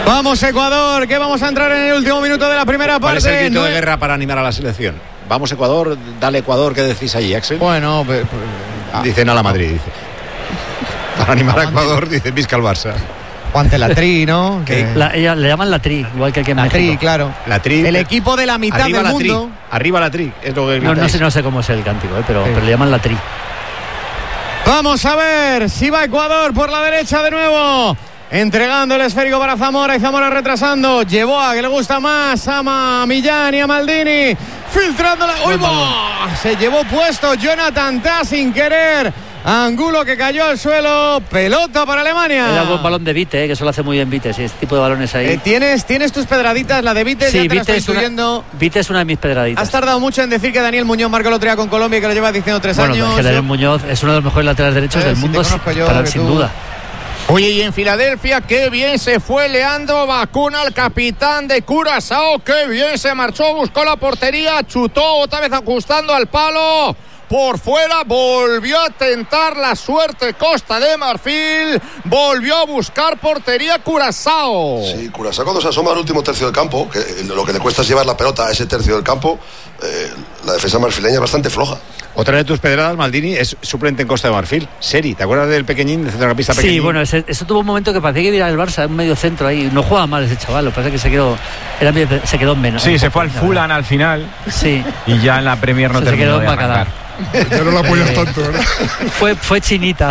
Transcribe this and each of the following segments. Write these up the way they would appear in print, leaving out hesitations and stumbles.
Vamos Ecuador, que vamos a entrar en el último minuto de la primera parte. ¿Cuál es el grito de guerra para animar a la selección? Vamos Ecuador, dale Ecuador, ¿qué decís allí, Axel? Bueno, dicen a la Madrid, dice. Para animar a Ecuador, dice Vizca al Barça. Guante la tri, ¿no? Ella le llaman la tri, igual que aquí en México. La tri, claro. La tri. El equipo de la mitad del mundo. Arriba la tri, es lo que no sé cómo es el cántico, pero le llaman la tri. Vamos a ver si va Ecuador por la derecha de nuevo. Entregando el esférico para Zamora y Zamora retrasando. Llevó a que le gusta más a Millán y a Maldini. Filtrándola. ¡Uy, se llevó puesto Jonathan Tah sin querer. Angulo que cayó al suelo. Pelota para Alemania. Era un balón de Vite, que eso lo hace muy bien Vite. Sí, este tipo de balones ahí. ¿Tienes tus pedraditas? La de Vite, sí, ya te la estoy subiendo. Vite es una de mis pedraditas. Has tardado mucho en decir que Daniel Muñoz marcó el otro día con Colombia y que lo lleva diciendo 3 años. Que Daniel Muñoz es uno de los mejores laterales derechos del mundo, sin duda. Oye, y en Filadelfia, qué bien se fue Leandro Bacuna, el capitán de Curazao, qué bien se marchó, buscó la portería, chutó otra vez ajustando al palo. Por fuera, volvió a tentar la suerte Costa de Marfil, volvió a buscar portería Curazao. Sí, Curazao cuando se asoma al último tercio del campo, que lo que le cuesta es llevar la pelota a ese tercio del campo, la defensa marfileña es bastante floja. Otra de tus pedradas, Maldini, es suplente en Costa de Marfil. Seri, ¿te acuerdas del pequeñín, del centrocampista pequeñín? Sí, bueno, eso tuvo un momento que parecía que iba al Barça, un medio centro ahí. No jugaba mal ese chaval, lo que pasa es que se quedó en menos. Sí, se fue al Fulham al final. Sí. Y ya en la Premier no terminó de arrancar. Ya no lo apoyas tanto, ¿verdad? Fue chinita.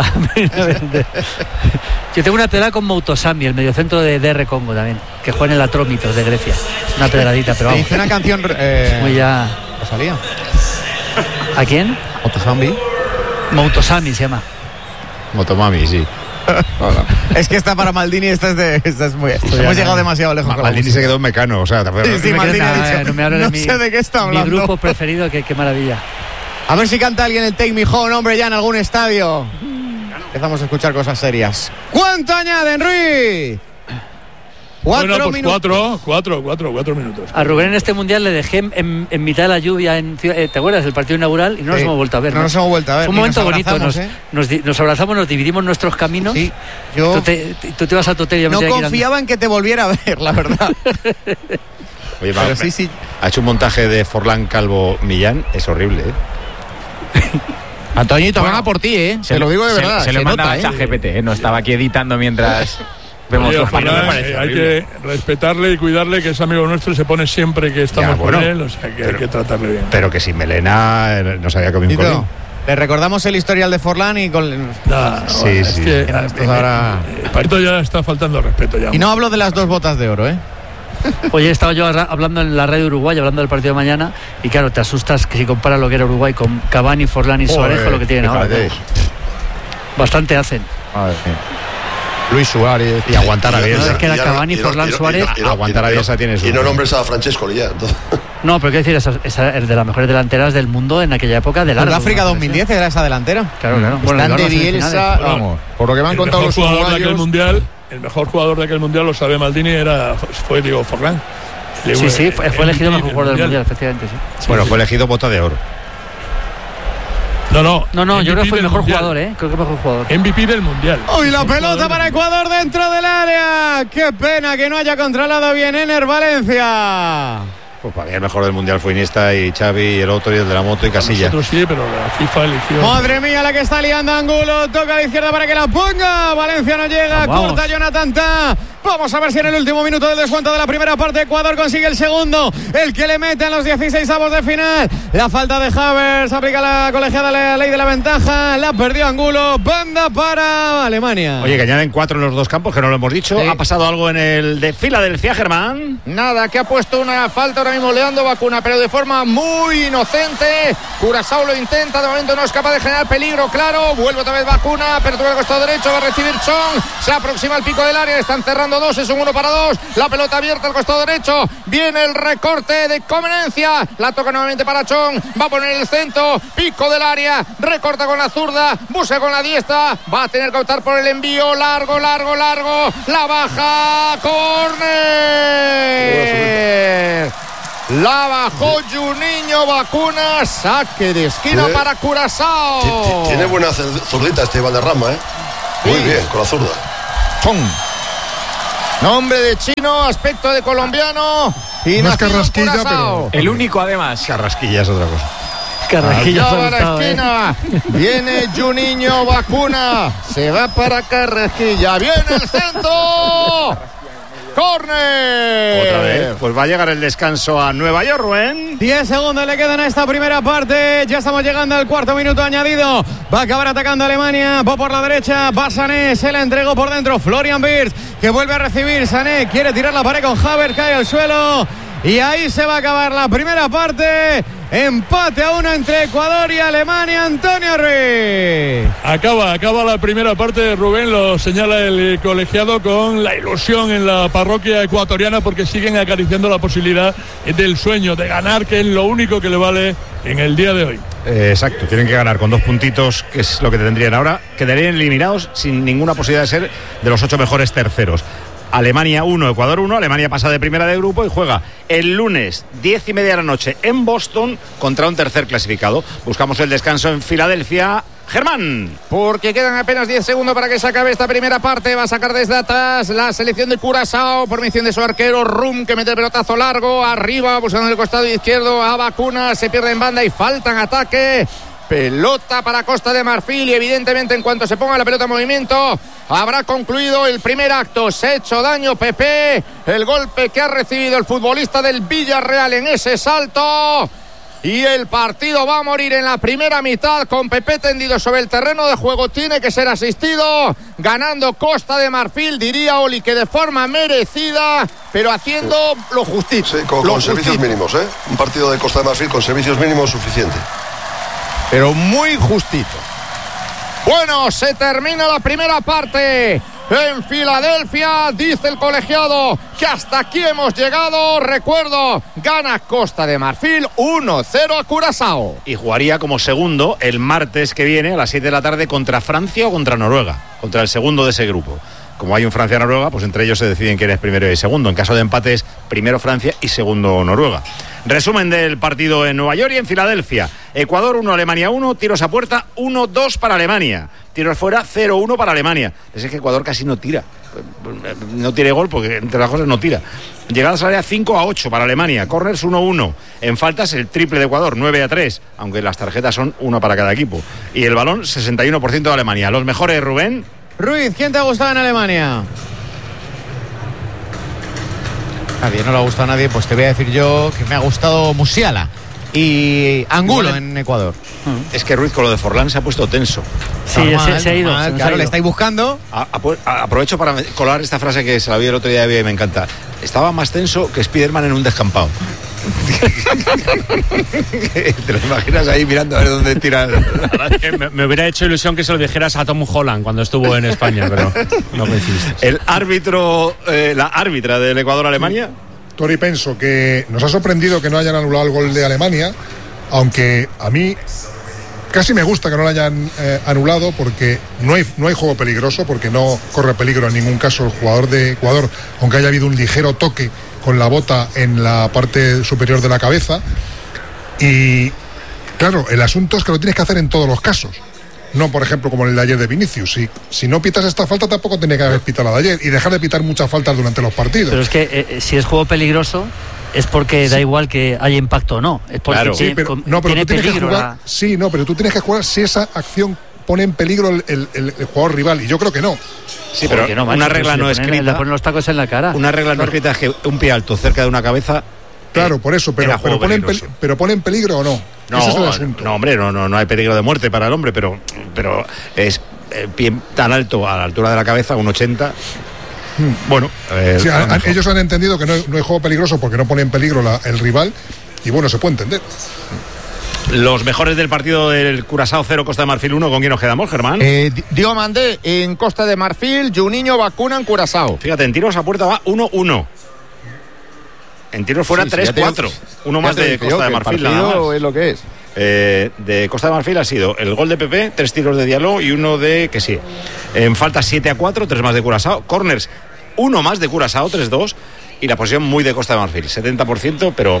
Yo tengo una pedrada con Moutosami, el mediocentro de DR Congo también, que juega en el Atrómitos de Grecia. Una pedradita, pero vamos. Hice una canción muy ya. ¿Rosalía? ¿A quién? Moutosami se llama. Motomami, sí. Es que esta para Maldini, esta es muy. Hemos llegado demasiado lejos. Maldini se quedó en Mecano, o sea, sí, Maldini ha dicho, no sé de qué está hablando. Mi grupo preferido, qué maravilla. A ver si canta alguien el Take Me Home, hombre, ya en algún estadio. Empezamos a escuchar cosas serias. ¿Cuánto añaden, Ruiz? 4 minutos. 4 minutos. A Rubén en este mundial le dejé en mitad de la lluvia. ¿Te acuerdas del partido inaugural? Y no nos hemos vuelto a ver. No nos hemos vuelto a ver. Fue un momento bonito. Nos abrazamos, nos dividimos nuestros caminos. Sí, tú te vas a tu hotel y yo no confiaba en que te volviera a ver, la verdad. Oye, pero sí. Ha hecho un montaje de Forlán Calvo Millán. Es horrible, ¿eh? Antoñito, van a por ti, ¿eh? Se lo digo de verdad. Se le manda a ChatGPT, ¿eh? No estaba aquí editando mientras vemos los partidos. Hay que respetarle y cuidarle, que es amigo nuestro y se pone siempre que estamos con él, o sea que hay que tratarle bien. Pero que sin melena no se había comido un colín. Le recordamos el historial de Forlán y con... sí. Es que ahora... Parito ya está faltando respeto ya. Y no hablo de las 2 botas de oro, ¿eh? Oye, estaba yo hablando en la radio Uruguay, hablando del partido de mañana, y claro, te asustas que si comparas lo que era Uruguay con Cavani, Forlán y Suárez, con lo que tienen ahora. Bastante hacen. Luis Suárez y aguantar a Bielsa. Es que era Cavani, Forlán, Suárez. Aguantar a Bielsa tiene su... Y no nombres a Francesco ya. No, pero quiero decir, esa es de las mejores delanteras del mundo en aquella época de largo. Sudáfrica 2010 era esa delantera. Claro. Bueno, están de Bielsa, vamos, por lo que me han contado los uruguayos. El mejor jugador de aquel mundial, lo sabe Maldini, fue Diego Forlán. Sí, fue elegido mejor jugador del mundial, efectivamente, sí. Bueno, fue elegido bota de oro. No, yo creo que fue el mejor jugador, ¿eh? Creo que el mejor jugador. MVP del mundial. ¡Uy, la pelota para Ecuador dentro del área! ¡Qué pena que no haya controlado bien Ener Valencia! Pues para mí el mejor del mundial fue Iniesta y Xavi y el otro y el de la moto y Casilla. Nosotros sí, pero la FIFA eligió. Madre mía, la que está liando Angulo. Toca a la izquierda para que la ponga. Valencia no llega. Corta Jonathan Tah. Vamos a ver si en el último minuto del descuento de la primera parte Ecuador consigue el segundo, el que le mete en los 16avos de final. La falta de Havertz, aplica la colegiada la ley de la ventaja, la perdió Angulo, banda para Alemania. Oye, que añaden 4 en los 2 campos, que no lo hemos dicho. ¿Ha pasado algo en el de Filadelfia, Germán? Nada, que ha puesto una falta ahora mismo Leandro Bacuna, pero de forma muy inocente. Curazao lo intenta, de momento no es capaz de generar peligro, claro. Vuelve otra vez Bacuna, apertura al costado derecho, va a recibir Chong, se aproxima al pico del área, están cerrando 2, es un 1 para 2, la pelota abierta al costado derecho, viene el recorte de Comenencia, la toca nuevamente para Chong, va a poner el centro, pico del área, recorta con la zurda, busca con la diestra, va a tener que optar por el envío, largo, la baja, córner. La bajó Juninho Bacuna, saque de esquina para Curazao. Tiene buena zurdita este Valderrama, ¿eh? Muy bien, con la zurda. Chong. Nombre de chino, aspecto de colombiano y no es Carrasquilla, pero el único además. Carrasquilla es otra cosa. Carrasquilla a la esquina. Viene Juninho Bacuna. Se va para Carrasquilla. Viene el centro. ¡Córner! Otra vez. Pues va a llegar el descanso a Nueva York, Rubén. 10 segundos le quedan a esta primera parte. Ya estamos llegando al cuarto minuto añadido. Va a acabar atacando Alemania. Va por la derecha. Va Sané. Se la entregó por dentro. Florian Wirtz, que vuelve a recibir. Sané quiere tirar la pared con Havertz. Cae al suelo. Y ahí se va a acabar la primera parte. Empate a 1 entre Ecuador y Alemania. Antonio Ruiz. Acaba la primera parte. Rubén, lo señala el colegiado, con la ilusión en la parroquia ecuatoriana, porque siguen acariciando la posibilidad del sueño de ganar, que es lo único que le vale en el día de hoy. Exacto, tienen que ganar con 2 puntitos, que es lo que tendrían ahora. Quedarían eliminados sin ninguna posibilidad de ser de los 8 mejores terceros. Alemania 1, Ecuador 1. Alemania pasa de primera de grupo y juega el lunes 10:30 de la noche en Boston contra un tercer clasificado. Buscamos el descanso en Filadelfia. Germán. Porque quedan apenas 10 segundos para que se acabe esta primera parte. Va a sacar desde atrás la selección de Curazao por mención de su arquero Rum, que mete el pelotazo largo arriba, buscando el costado izquierdo a Bacuna. Se pierde en banda y falta en ataque. Pelota para Costa de Marfil y evidentemente en cuanto se ponga la pelota en movimiento habrá concluido el primer acto. Se ha hecho daño Pepe, el golpe que ha recibido el futbolista del Villarreal en ese salto, y el partido va a morir en la primera mitad con Pepe tendido sobre el terreno de juego. Tiene que ser asistido, ganando Costa de Marfil, diría Oli, que de forma merecida, pero haciendo lo justito. Sí, con servicios mínimos, ¿eh? Un partido de Costa de Marfil con servicios mínimos suficiente. Pero muy justito. Bueno, se termina la primera parte en Filadelfia. Dice el colegiado que hasta aquí hemos llegado. Recuerdo, gana Costa de Marfil 1-0 a Curazao. Y jugaría como segundo el martes que viene a las 7 de la tarde contra Francia o contra Noruega, contra el segundo de ese grupo. Como hay un Francia-Noruega, pues entre ellos se deciden quién es primero y segundo. En caso de empate es primero Francia y segundo Noruega. Resumen del partido en Nueva York y en Filadelfia. Ecuador 1, Alemania 1, tiros a puerta 1-2 para Alemania. Tiros fuera 0-1 para Alemania. Es que Ecuador casi no tira. No tiene gol porque entre las cosas no tira. Llegadas al área 5-8 para Alemania. Corners 1-1. En faltas el triple de Ecuador, 9-3. Aunque las tarjetas son 1 para cada equipo. Y el balón 61% de Alemania. Los mejores, Rubén. Ruiz, ¿quién te ha gustado en Alemania? Nadie, no le ha gustado a nadie. Pues te voy a decir yo que me ha gustado Musiala y Angulo en Ecuador. Es que Ruiz con lo de Forlán se ha puesto tenso. Sí, normal, se ha ido. Claro, le estáis buscando. Aprovecho para colar esta frase que se la vi el otro día de vida y me encanta. Estaba más tenso que Spiderman en un descampado. Te lo imaginas ahí mirando a ver dónde tira. La verdad es que me hubiera hecho ilusión que se lo dijeras a Tom Holland cuando estuvo en España, pero no coincidiste. El árbitro, la árbitra del Ecuador-Alemania. Tori, penso que nos ha sorprendido que no hayan anulado el gol de Alemania, aunque a mí casi me gusta que no lo hayan anulado, porque no hay juego peligroso, porque no corre peligro en ningún caso el jugador de Ecuador, aunque haya habido un ligero toque con la bota en la parte superior de la cabeza. Y claro, el asunto es que lo tienes que hacer en todos los casos, no por ejemplo como el de ayer de Vinicius. Si no pitas esta falta tampoco tenía que haber pitado la de ayer, y dejar de pitar muchas faltas durante los partidos. Pero es que si es juego peligroso es porque da igual que haya impacto o no, es porque claro. tiene, pero tiene tú tienes peligro que jugar, pero tú tienes que jugar si esa acción pone en peligro el jugador rival, y yo creo que no. Sí, pero no, macho, una regla no escrita. Le ponen los tacos en la cara. Una regla no escrita es que un pie alto cerca de una cabeza. Claro, por eso, pero pone en peligro o no. Ese es el asunto. No, hombre, no hay peligro de muerte para el hombre, pero es pie tan alto a la altura de la cabeza, un 80. Bueno, sí, ellos han entendido que no hay juego peligroso porque no pone en peligro el rival, y bueno, se puede entender. Los mejores del partido del Curazao 0, Costa de Marfil 1, ¿con quién nos quedamos, Germán? Diomandé en Costa de Marfil, Juninho Bacuna en Curazao. Fíjate, en tiros a puerta va 1-1. En tiros fuera 3-4. Uno más de Costa de Marfil. El partido es lo que es. De Costa de Marfil ha sido el gol de Pepe, 3 tiros de Diallo y uno de que sí. En falta 7-4, 3 más de Curazao. Corners, 1 más de Curazao, 3-2. Y la posición muy de Costa de Marfil, 70%, pero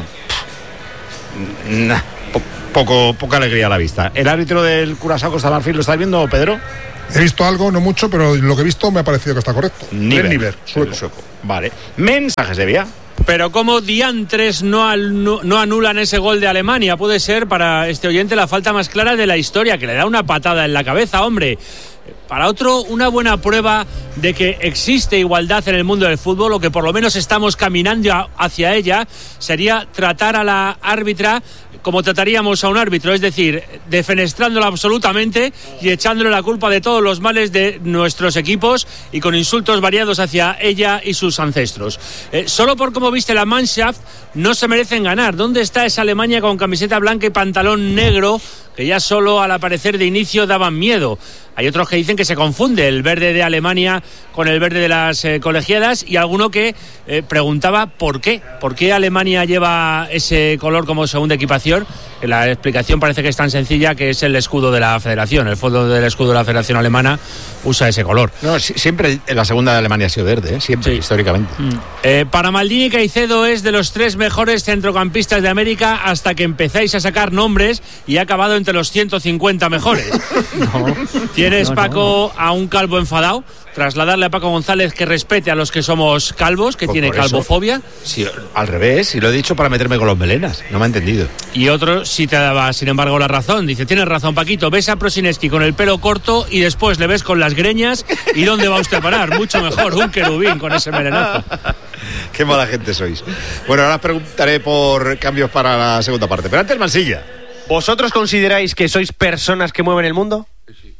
poca alegría a la vista. El árbitro del Curazao Costa de Marfil, ¿lo estás viendo, Pedro? He visto algo, no mucho, pero lo que he visto me ha parecido que está correcto. Niver, sueco. Vale. Mensajes de vía. Pero ¿cómo diantres no anulan ese gol de Alemania? Puede ser para este oyente la falta más clara de la historia, que le da una patada en la cabeza, hombre. Para otro, una buena prueba de que existe igualdad en el mundo del fútbol, o que por lo menos estamos caminando hacia ella, sería tratar a la árbitra como trataríamos a un árbitro, es decir, defenestrándolo absolutamente y echándole la culpa de todos los males de nuestros equipos y con insultos variados hacia ella y sus ancestros. Solo por cómo viste la Mannschaft no se merecen ganar. ¿Dónde está esa Alemania con camiseta blanca y pantalón negro que ya solo al aparecer de inicio daban miedo? Hay otros que dicen que se confunde el verde de Alemania con el verde de las colegiadas, y alguno que preguntaba ¿por qué? ¿Por qué Alemania lleva ese color como segunda equipación? La explicación parece que es tan sencilla, que es el escudo de la federación. El fondo del escudo de la federación alemana usa ese color. No, siempre la segunda de Alemania ha sido verde, siempre, sí, históricamente. Para Maldini, Caicedo es de los 3 mejores centrocampistas de América hasta que empezáis a sacar nombres y ha acabado entre los 150 mejores. ¿Tienes, Paco, a un calvo enfadado? Trasladarle a Paco González que respete a los que somos calvos, que tiene calvofobia. Sí, al revés, y lo he dicho para meterme con los melenas, no me ha entendido. Y otro sí te daba, sin embargo, la razón. Dice, tienes razón, Paquito, ves a Prosineski con el pelo corto y después le ves con las greñas, ¿y dónde va usted a parar? Mucho mejor, un querubín con ese melenazo. Qué mala gente sois. Bueno, ahora os preguntaré por cambios para la segunda parte, pero antes Mansilla. ¿Vosotros consideráis que sois personas que mueven el mundo?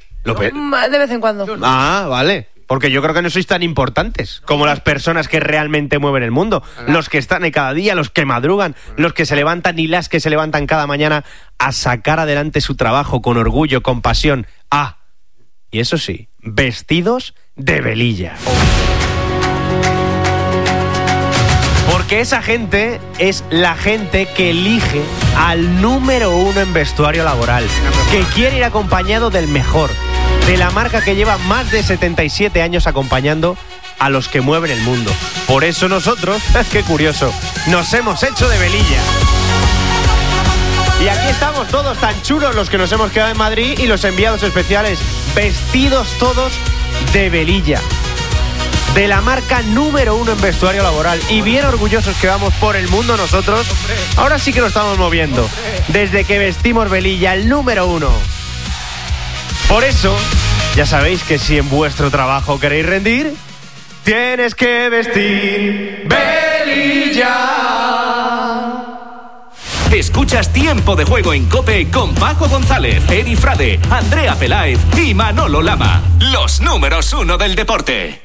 De vez en cuando. Ah, vale. Porque yo creo que no sois tan importantes como las personas que realmente mueven el mundo. Los que están ahí cada día, los que madrugan, los que se levantan y las que se levantan cada mañana a sacar adelante su trabajo con orgullo, con pasión. Ah, y eso sí, vestidos de velilla. Porque esa gente es la gente que elige al número 1 en vestuario laboral, que quiere ir acompañado del mejor, de la marca que lleva más de 77 años acompañando a los que mueven el mundo. Por eso nosotros, qué curioso, nos hemos hecho de velilla. Y aquí estamos todos tan chulos los que nos hemos quedado en Madrid, y los enviados especiales, vestidos todos de velilla, de la marca número 1 en vestuario laboral, y bien orgullosos que vamos por el mundo nosotros. Ahora sí que nos estamos moviendo, desde que vestimos velilla, el número 1. Por eso, ya sabéis que si en vuestro trabajo queréis rendir, tienes que vestir velilla. Escuchas Tiempo de Juego en COPE con Paco González, Eri Frade, Andrea Peláez y Manolo Lama. Los números 1 del deporte.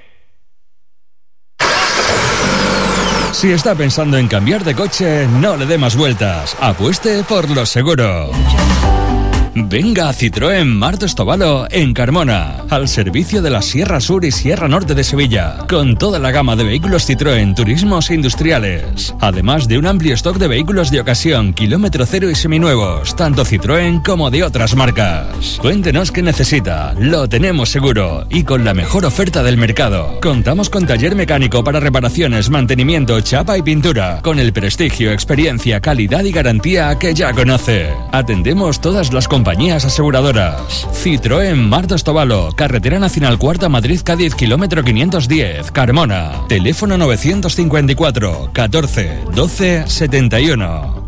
Si está pensando en cambiar de coche, no le dé más vueltas. Apueste por lo seguro. Venga a Citroën Martos Tobalo en Carmona, al servicio de la Sierra Sur y Sierra Norte de Sevilla, con toda la gama de vehículos Citroën turismos e industriales, además de un amplio stock de vehículos de ocasión, kilómetro cero y seminuevos, tanto Citroën como de otras marcas. Cuéntenos qué necesita, lo tenemos seguro y con la mejor oferta del mercado. Contamos con taller mecánico para reparaciones, mantenimiento, chapa y pintura, con el prestigio, experiencia, calidad y garantía que ya conoce. Atendemos todas las compañías aseguradoras. Citroën Martos Tobalo, Carretera Nacional Cuarta Madrid-Cádiz, kilómetro 510, Carmona. Teléfono 954 14 12 71.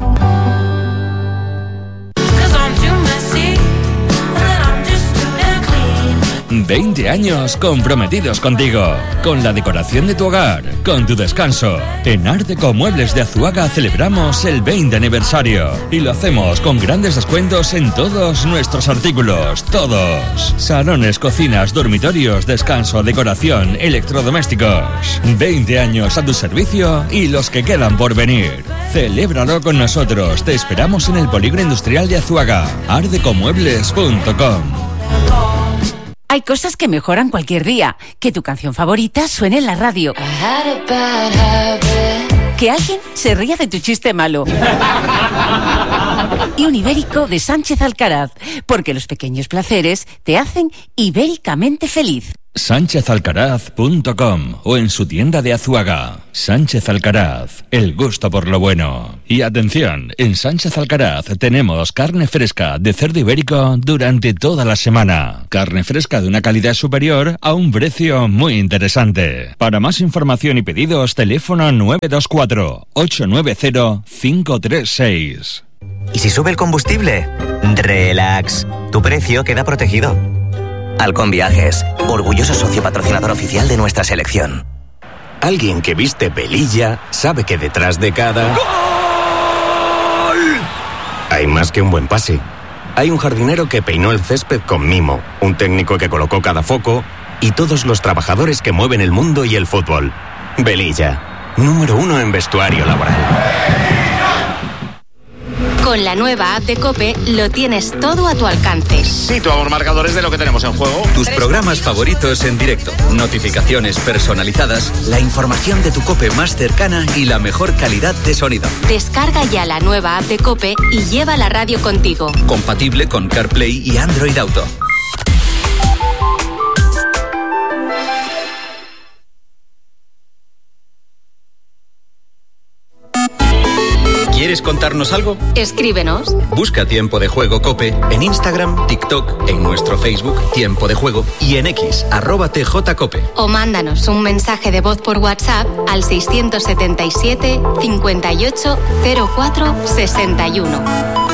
20 años comprometidos contigo, con la decoración de tu hogar, con tu descanso. En Art Deco Muebles de Azuaga celebramos el 20 aniversario y lo hacemos con grandes descuentos en todos nuestros artículos, todos. Salones, cocinas, dormitorios, descanso, decoración, electrodomésticos. 20 años a tu servicio y los que quedan por venir. Celébralo con nosotros. Te esperamos en el Polígono Industrial de Azuaga. artdecomuebles.com. Hay cosas que mejoran cualquier día. Que tu canción favorita suene en la radio. Que alguien se ría de tu chiste malo. Y un ibérico de Sánchez Alcaraz. Porque los pequeños placeres te hacen ibéricamente feliz. SánchezAlcaraz.com o en su tienda de Azuaga. Sánchez Alcaraz, el gusto por lo bueno. Y atención, en Sánchez Alcaraz tenemos carne fresca de cerdo ibérico durante toda la semana. Carne fresca de una calidad superior a un precio muy interesante. Para más información y pedidos, teléfono 924-890-536. ¿Y si sube el combustible? Relax, tu precio queda protegido. Halcón Viajes, orgulloso socio patrocinador oficial de nuestra selección. Alguien que viste Velilla sabe que detrás de cada ¡gol! Hay más que un buen pase. Hay un jardinero que peinó el césped con mimo, un técnico que colocó cada foco y todos los trabajadores que mueven el mundo y el fútbol. Velilla, número 1 en vestuario laboral. Con la nueva app de COPE lo tienes todo a tu alcance. Situamos marcadores de lo que tenemos en juego. Tus programas favoritos en directo, notificaciones personalizadas, la información de tu COPE más cercana y la mejor calidad de sonido. Descarga ya la nueva app de COPE y lleva la radio contigo. Compatible con CarPlay y Android Auto. ¿Quieres contarnos algo? Escríbenos. Busca Tiempo de Juego COPE en Instagram, TikTok, en nuestro Facebook Tiempo de Juego y en X @TJCOPE. O mándanos un mensaje de voz por WhatsApp al 677 58 04 61.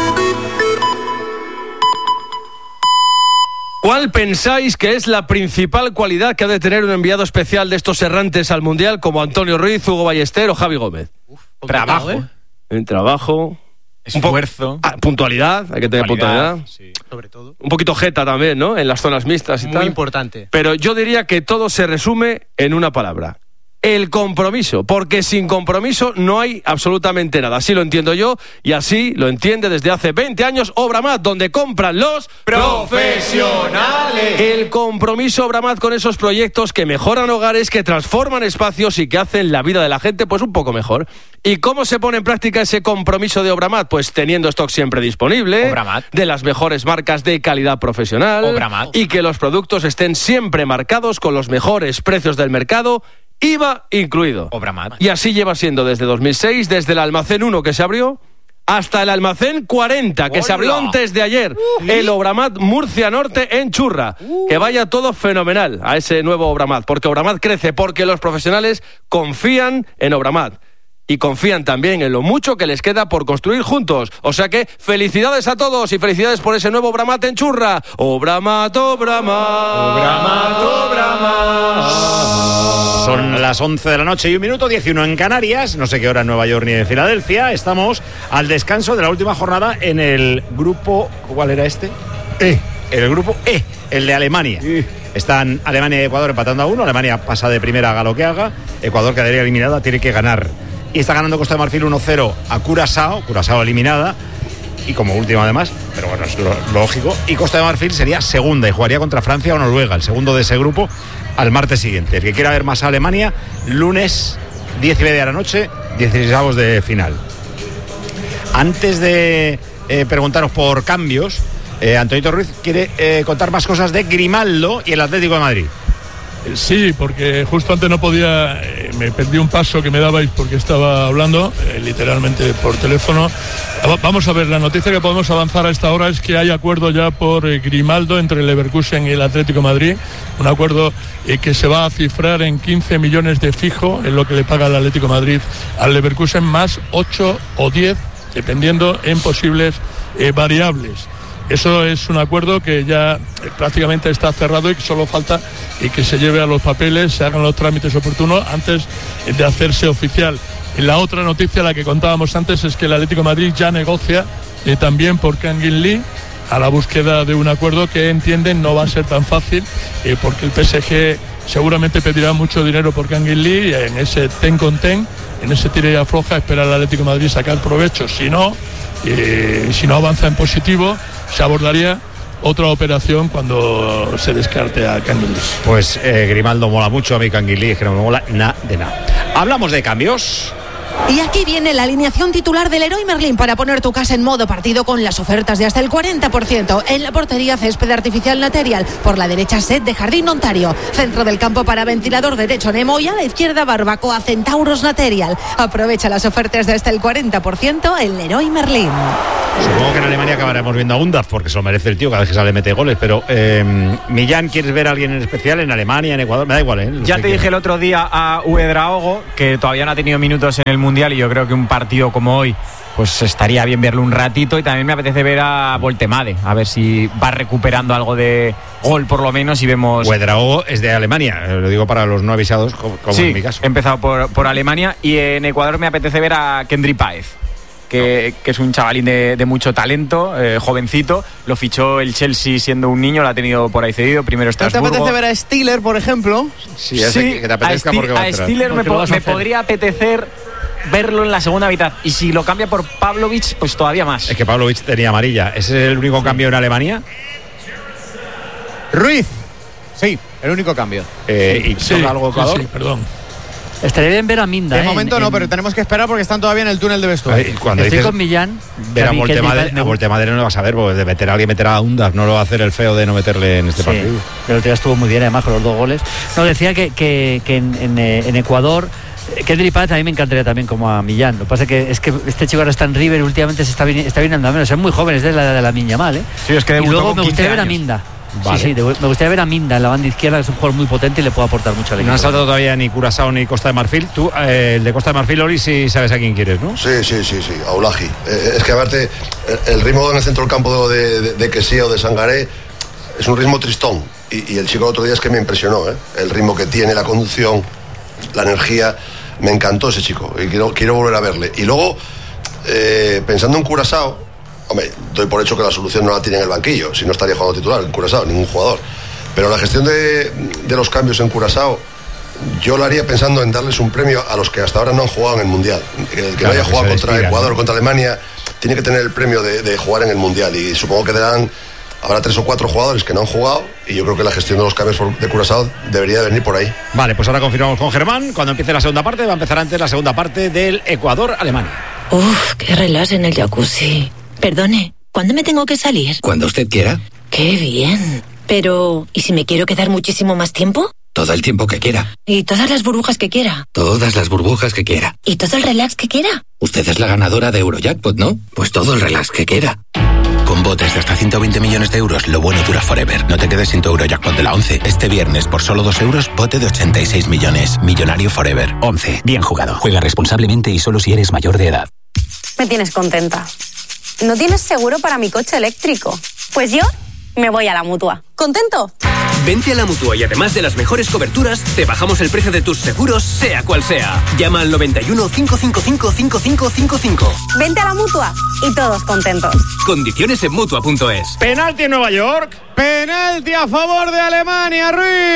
¿Cuál pensáis que es la principal cualidad que ha de tener un enviado especial de estos errantes al Mundial como Antonio Ruiz, Hugo Ballester o Javi Gómez? Trabajo. En trabajo. Esfuerzo. Puntualidad, hay que tener puntualidad. Sí. Sobre todo. Un poquito jeta también, ¿no? En las zonas mixtas y tal. Muy importante. Pero yo diría que todo se resume en una palabra. El compromiso, porque sin compromiso no hay absolutamente nada. Así lo entiendo yo y así lo entiende desde hace 20 años Obramat, donde compran los profesionales. El compromiso Obramat con esos proyectos que mejoran hogares, que transforman espacios y que hacen la vida de la gente pues un poco mejor. ¿Y cómo se pone en práctica ese compromiso de Obramat? Pues teniendo stock siempre disponible, Obramat, de las mejores marcas de calidad profesional, Obramat, y que los productos estén siempre marcados con los mejores precios del mercado, IVA incluido. Obramat. Y así lleva siendo desde 2006, desde el almacén 1 que se abrió hasta el almacén 40 que se abrió antes de ayer. El Obramat Murcia Norte en Churra. Que vaya todo fenomenal a ese nuevo Obramat, porque Obramat crece, porque los profesionales confían en Obramat. Y confían también en lo mucho que les queda por construir juntos. O sea que felicidades a todos y felicidades por ese nuevo Obramat en Churra. Obramat, Obramat. Obramat, Obramat. Son las 11 de la noche y 1 minuto, 11 en Canarias. No sé qué hora en Nueva York ni en Filadelfia. Estamos al descanso de la última jornada en el grupo... ¿Cuál era este? El grupo E, el de Alemania. Están Alemania y Ecuador empatando a 1. Alemania pasa de primera, haga lo que haga. Ecuador quedaría eliminada, tiene que ganar. Y está ganando Costa de Marfil 1-0 a Curazao eliminada, y como última además, pero bueno, es lo lógico. Y Costa de Marfil sería segunda y jugaría contra Francia o Noruega, el segundo de ese grupo, al martes siguiente. El que quiera ver más a Alemania, lunes 10:30 de la noche, 16avos de final. Antes de preguntaros por cambios, Antonio Ruiz quiere contar más cosas de Grimaldo y el Atlético de Madrid. Sí, porque justo antes no podía, me perdí un paso que me dabais porque estaba hablando, literalmente por teléfono. Vamos a ver, la noticia que podemos avanzar a esta hora es que hay acuerdo ya por Grimaldo entre el Leverkusen y el Atlético de Madrid, un acuerdo que se va a cifrar en 15 millones de fijo, en lo que le paga el Atlético de Madrid al Leverkusen, más 8 o 10, dependiendo en posibles variables. Eso es un acuerdo que ya prácticamente está cerrado y que solo falta que se lleve a los papeles, se hagan los trámites oportunos antes de hacerse oficial. La otra noticia, la que contábamos antes, es que el Atlético de Madrid ya negocia también por Kangin Lee, a la búsqueda de un acuerdo que entienden no va a ser tan fácil, porque el PSG seguramente pedirá mucho dinero por Kangin Lee, y en ese ten con ten, en ese tira y afloja, espera el Atlético de Madrid sacar provecho. Si no avanza en positivo, se abordaría otra operación cuando se descarte a Kangin Lee. Pues Grimaldo mola mucho, a mí Kangin Lee es que no me mola nada de nada. Hablamos de cambios. Y aquí viene la alineación titular del Leroy Merlin para poner tu casa en modo partido con las ofertas de hasta el 40%. En la portería, césped artificial Naturel. Por la derecha, set de Jardín Ontario. Centro del campo para ventilador derecho Nemo. Y a la izquierda, barbacoa Centauros Naturel. Aprovecha las ofertas de hasta el 40% en Leroy Merlin. Supongo que en Alemania acabaremos viendo a Undaf, porque se lo merece el tío, cada vez que sale mete goles. Pero, Millán, ¿quieres ver a alguien en especial en Alemania, en Ecuador? Me da igual, ¿eh? Ya te dije el otro día a Uedraogo, que todavía no ha tenido minutos en el Mundial, y yo creo que un partido como hoy pues estaría bien verlo un ratito. Y también me apetece ver a Voltemade, a ver si va recuperando algo de gol por lo menos, y vemos... Uedraogo es de Alemania, lo digo para los no avisados, como sí, en mi caso. He empezado por Alemania, y en Ecuador me apetece ver a Kendry Páez, que es un chavalín de mucho talento, jovencito. Lo fichó el Chelsea siendo un niño, lo ha tenido por ahí cedido, primero Estrasburgo. ¿No te apetece ver a Stiller, por ejemplo? Sí, que te apetezca, porque va a Stiller me podría apetecer verlo en la segunda mitad, y si lo cambia por Pavlovic, pues todavía más. Es que Pavlovic tenía amarilla. ¿Ese es el único cambio en Alemania? Ruiz. Sí, el único cambio. ¿Y toca algo Ecuador? Sí, perdón. Estaría bien ver a Minda. De momento no, pero tenemos que esperar porque están todavía en el túnel de vestuario. Cuando Estoy dices con Millán. ver a Voltemade no lo vas a ver, porque de meter a alguien meterá a Undaf, no lo va a hacer el feo de no meterle en este partido. Pero el tío estuvo muy bien, además, con los 2 goles. No, decía que en Ecuador, Kendry Páez a mí me encantaría también como a Millán. Lo que pasa es que este chico ahora está en River, últimamente está viniendo a menos. Es muy joven, es de la Miña Mal, ¿eh? Sí, es que y luego me gustaría ver a años. Minda. Vale. Sí, me gustaría ver a Minda en la banda izquierda, que es un jugador muy potente y le puede aportar mucho al equipo. No han saltado todavía ni Curazao ni Costa de Marfil. Tú, el de Costa de Marfil, Oli, sí sabes a quién quieres, ¿no? Sí, a Ulaji. Es que aparte, el ritmo en el centro del campo de Quesía o de Sangaré es un ritmo tristón. Y el chico el otro día es que me impresionó, ¿eh? El ritmo que tiene, la conducción, la energía. Me encantó ese chico y quiero volver a verle. Y luego, pensando en Curazao, hombre, doy por hecho que la solución no la tiene en el banquillo, si no estaría jugando titular en Curazao, ningún jugador. Pero la gestión de los cambios en Curazao, yo lo haría pensando en darles un premio a los que hasta ahora no han jugado en el Mundial. El que no haya jugado contra Ecuador o contra Alemania tiene que tener el premio de jugar en el Mundial. Y supongo que habrá 3 o 4 jugadores que no han jugado, y yo creo que la gestión de los cambios de Curazao debería venir por ahí. Vale, pues ahora confirmamos con Germán. Cuando empiece la segunda parte, va a empezar antes la segunda parte del Ecuador-Alemania. Uf, qué relax en el jacuzzi. Perdone, ¿cuándo me tengo que salir? Cuando usted quiera. ¡Qué bien! Pero, ¿y si me quiero quedar muchísimo más tiempo? Todo el tiempo que quiera. ¿Y todas las burbujas que quiera? Todas las burbujas que quiera. ¿Y todo el relax que quiera? Usted es la ganadora de Eurojackpot, ¿no? Pues todo el relax que quiera. Con botes de hasta 120 millones de euros, lo bueno dura forever. No te quedes sin tu Eurojackpot de la 11. Este viernes, por solo 2 euros, bote de 86 millones. Millonario forever. 11. Bien jugado. Juega responsablemente y solo si eres mayor de edad. Me tienes contenta. ¿No tienes seguro para mi coche eléctrico? Pues yo me voy a la Mutua. ¿Contento? Vente a la Mutua y además de las mejores coberturas, te bajamos el precio de tus seguros, sea cual sea. Llama al 91 555 5555. Vente a la Mutua y todos contentos. Condiciones en Mutua.es. Penalti en Nueva York. Penalti a favor de Alemania,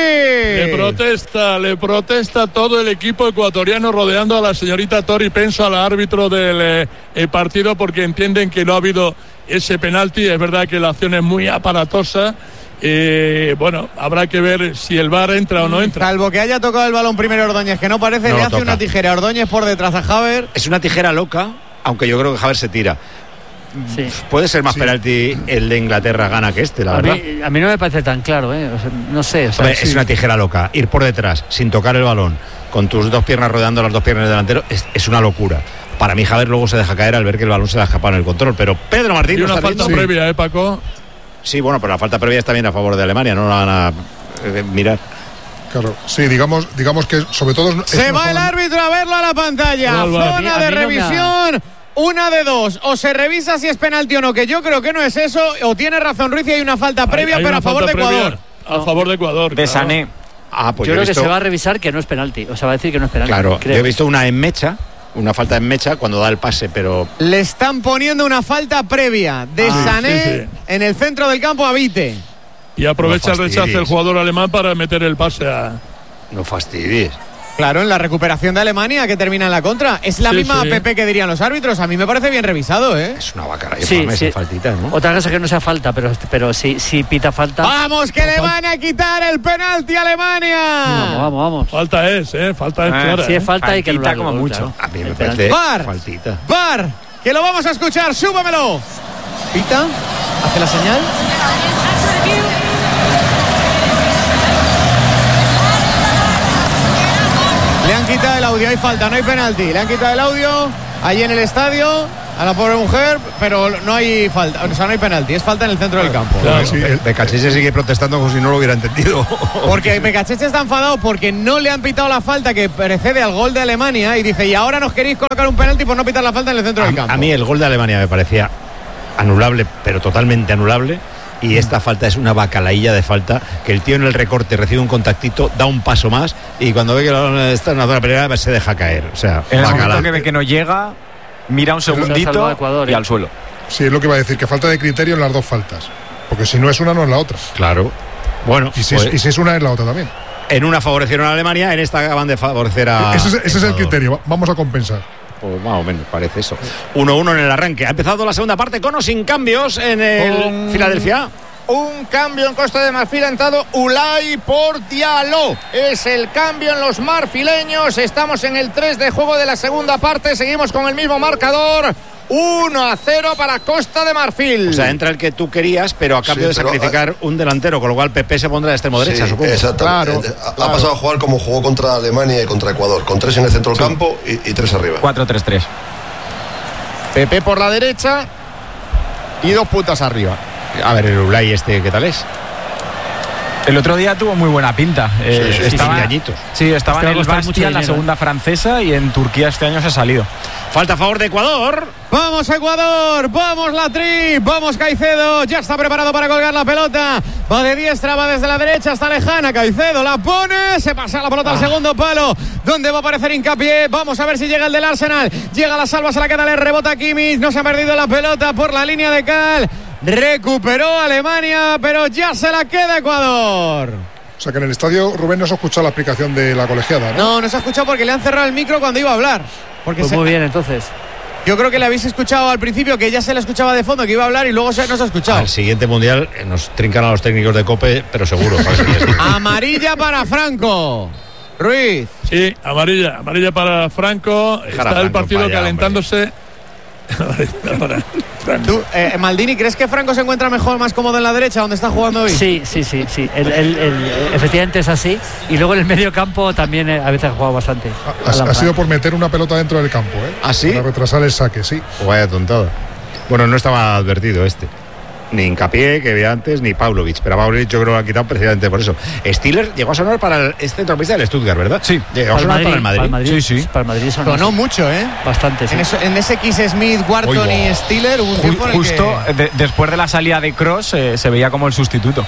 Ruiz. Le protesta todo el equipo ecuatoriano, rodeando a la señorita Tori Penso, al árbitro del partido, porque entienden que no ha habido ese penalti. Es verdad que la acción es muy aparatosa. Bueno, habrá que ver si el VAR entra o no entra. Salvo que haya tocado el balón primero Ordóñez, que no parece, no le hace toca. una tijera Ordóñez por detrás a Haver. Es una tijera loca, aunque yo creo que Haver se tira. Sí. Puede ser más penalti el de Inglaterra gana que este, la verdad. A mí no me parece tan claro, ¿eh? O sea, no sé. O sea, Hombre, es una tijera loca. Ir por detrás sin tocar el balón, con tus 2 piernas rodeando las 2 piernas del delantero, es una locura. Para mí, Haver luego se deja caer al ver que el balón se le ha escapado en el control. Pero Pedro Martín. Y una falta previa, Paco. Sí, bueno, pero la falta previa está bien a favor de Alemania, no la van a mirar. Claro, sí, digamos que sobre todo... Se va el árbitro a verlo a la pantalla. Zona de revisión. Una de dos, o se revisa si es penalti o no, que yo creo que no es eso, o tiene razón Ruiz y hay una falta previa, pero a favor de Ecuador. A favor de Ecuador. De Sané. Pues yo creo que se va a revisar que no es penalti, o sea, va a decir que no es penalti. Claro, creo. yo he visto una en mecha, una falta en mecha cuando da el pase, pero... Le están poniendo una falta previa de Sané en el centro del campo a Vite. Y aprovecha el rechazo del jugador alemán para meter el pase a... No fastidies. Claro, en la recuperación de Alemania que termina en la contra. Es la misma PP que dirían los árbitros. A mí me parece bien revisado, ¿eh? Es una vaca. Sí. Faltita, ¿no? Otra cosa que no sea falta, pero sí pita falta. ¡Vamos, que le van a quitar el penalti a Alemania! Vamos. Falta es clara. Sí, es falta y que faltita como mucho. A mí me parece faltita. ¡VAR! Que lo vamos a escuchar, súbamelo. Pita, hace la señal. Le han quitado el audio, hay falta, no hay penalti. Le han quitado el audio ahí en el estadio a la pobre mujer, pero no hay falta, o sea, no hay penalti, es falta en el centro del campo. Claro, sí, Becacheche sigue protestando como si no lo hubiera entendido. Porque Becacheche está enfadado porque no le han pitado la falta que precede al gol de Alemania y dice, y ahora nos queréis colocar un penalti por no pitar la falta en el centro del campo. A mí el gol de Alemania me parecía anulable, pero totalmente anulable. Y esta falta es una bacalaílla de falta, que el tío en el recorte recibe un contactito, da un paso más y cuando ve que está en una zona peligrosa se deja caer. O sea, en el momento que ve que no llega, mira un segundito y al suelo. Sí, es lo que iba a decir, que falta de criterio en las dos faltas. Porque si no es una, no es la otra. Claro. Bueno, y si es una, es la otra también. En una favorecieron a Alemania, en esta acaban de favorecer a... Ese es el criterio, vamos a compensar. Pues más o menos, parece eso. 1-1 en el arranque. Ha empezado la segunda parte con o sin cambios en el Filadelfia. Un cambio en Costa de Marfil, ha entrado Ulay por Diallo. Es el cambio en los marfileños. Estamos en el 3 de juego de la segunda parte. Seguimos con el mismo marcador. 1-0 para Costa de Marfil. O sea, entra el que tú querías, pero a cambio de sacrificar un delantero, con lo cual PP se pondrá de extremo derecha, supongo. Exactamente. Claro. Ha pasado a jugar como jugó contra Alemania y contra Ecuador, con 3 en el centro del campo y 3 arriba. 4-3-3. PP por la derecha y 2 puntas arriba. A ver, el Ulay ¿qué tal es? El otro día tuvo muy buena pinta. Estaba en el Bastia, en la segunda francesa, y en Turquía este año se ha salido. Falta a favor de Ecuador. ¡Vamos Ecuador! ¡Vamos la tri! ¡Vamos Caicedo! Ya está preparado para colgar la pelota. Va de diestra, va desde la derecha, está lejana. Caicedo la pone, se pasa la pelota al segundo palo, donde va a aparecer Hincapié. Vamos a ver si llega el del Arsenal. Llega la salva, se la queda, le rebota Kimmich. No se ha perdido la pelota por la línea de cal. Recuperó Alemania, pero ya se la queda Ecuador. O sea que en el estadio, Rubén, no se ha escuchado la explicación de la colegiada, ¿no? No se ha escuchado porque le han cerrado el micro cuando iba a hablar. Porque pues muy bien, entonces. Yo creo que le habéis escuchado al principio, que ya se le escuchaba de fondo, que iba a hablar y luego no se ha escuchado. Al siguiente mundial nos trincan a los técnicos de COPE, pero seguro. Amarilla para Franco. Ruiz. Sí, amarilla para Franco. Está el partido calentándose. ¿Tú, Maldini, crees que Franco se encuentra mejor, más cómodo en la derecha, donde está jugando hoy? Sí. Efectivamente es así. Y luego en el medio campo también a veces ha jugado bastante. Ha sido por meter una pelota dentro del campo, ¿eh? ¿Ah, sí? Para retrasar el saque, sí. Vaya tontada. Bueno, no estaba advertido ni Hincapié, que había antes, ni Pavlovic. Pero a Pavlovic yo creo que lo ha quitado precisamente por eso. Stiller llegó a sonar para el centrocampista del Stuttgart, ¿verdad? Sí. Llegó a sonar para el Madrid. Sí. Para el Madrid sonó mucho, ¿eh? Bastante, sí. En ese Kiss Smith, Wharton y Stiller hubo un tiempo en el justo que... después de la salida de Kroos se veía como el sustituto.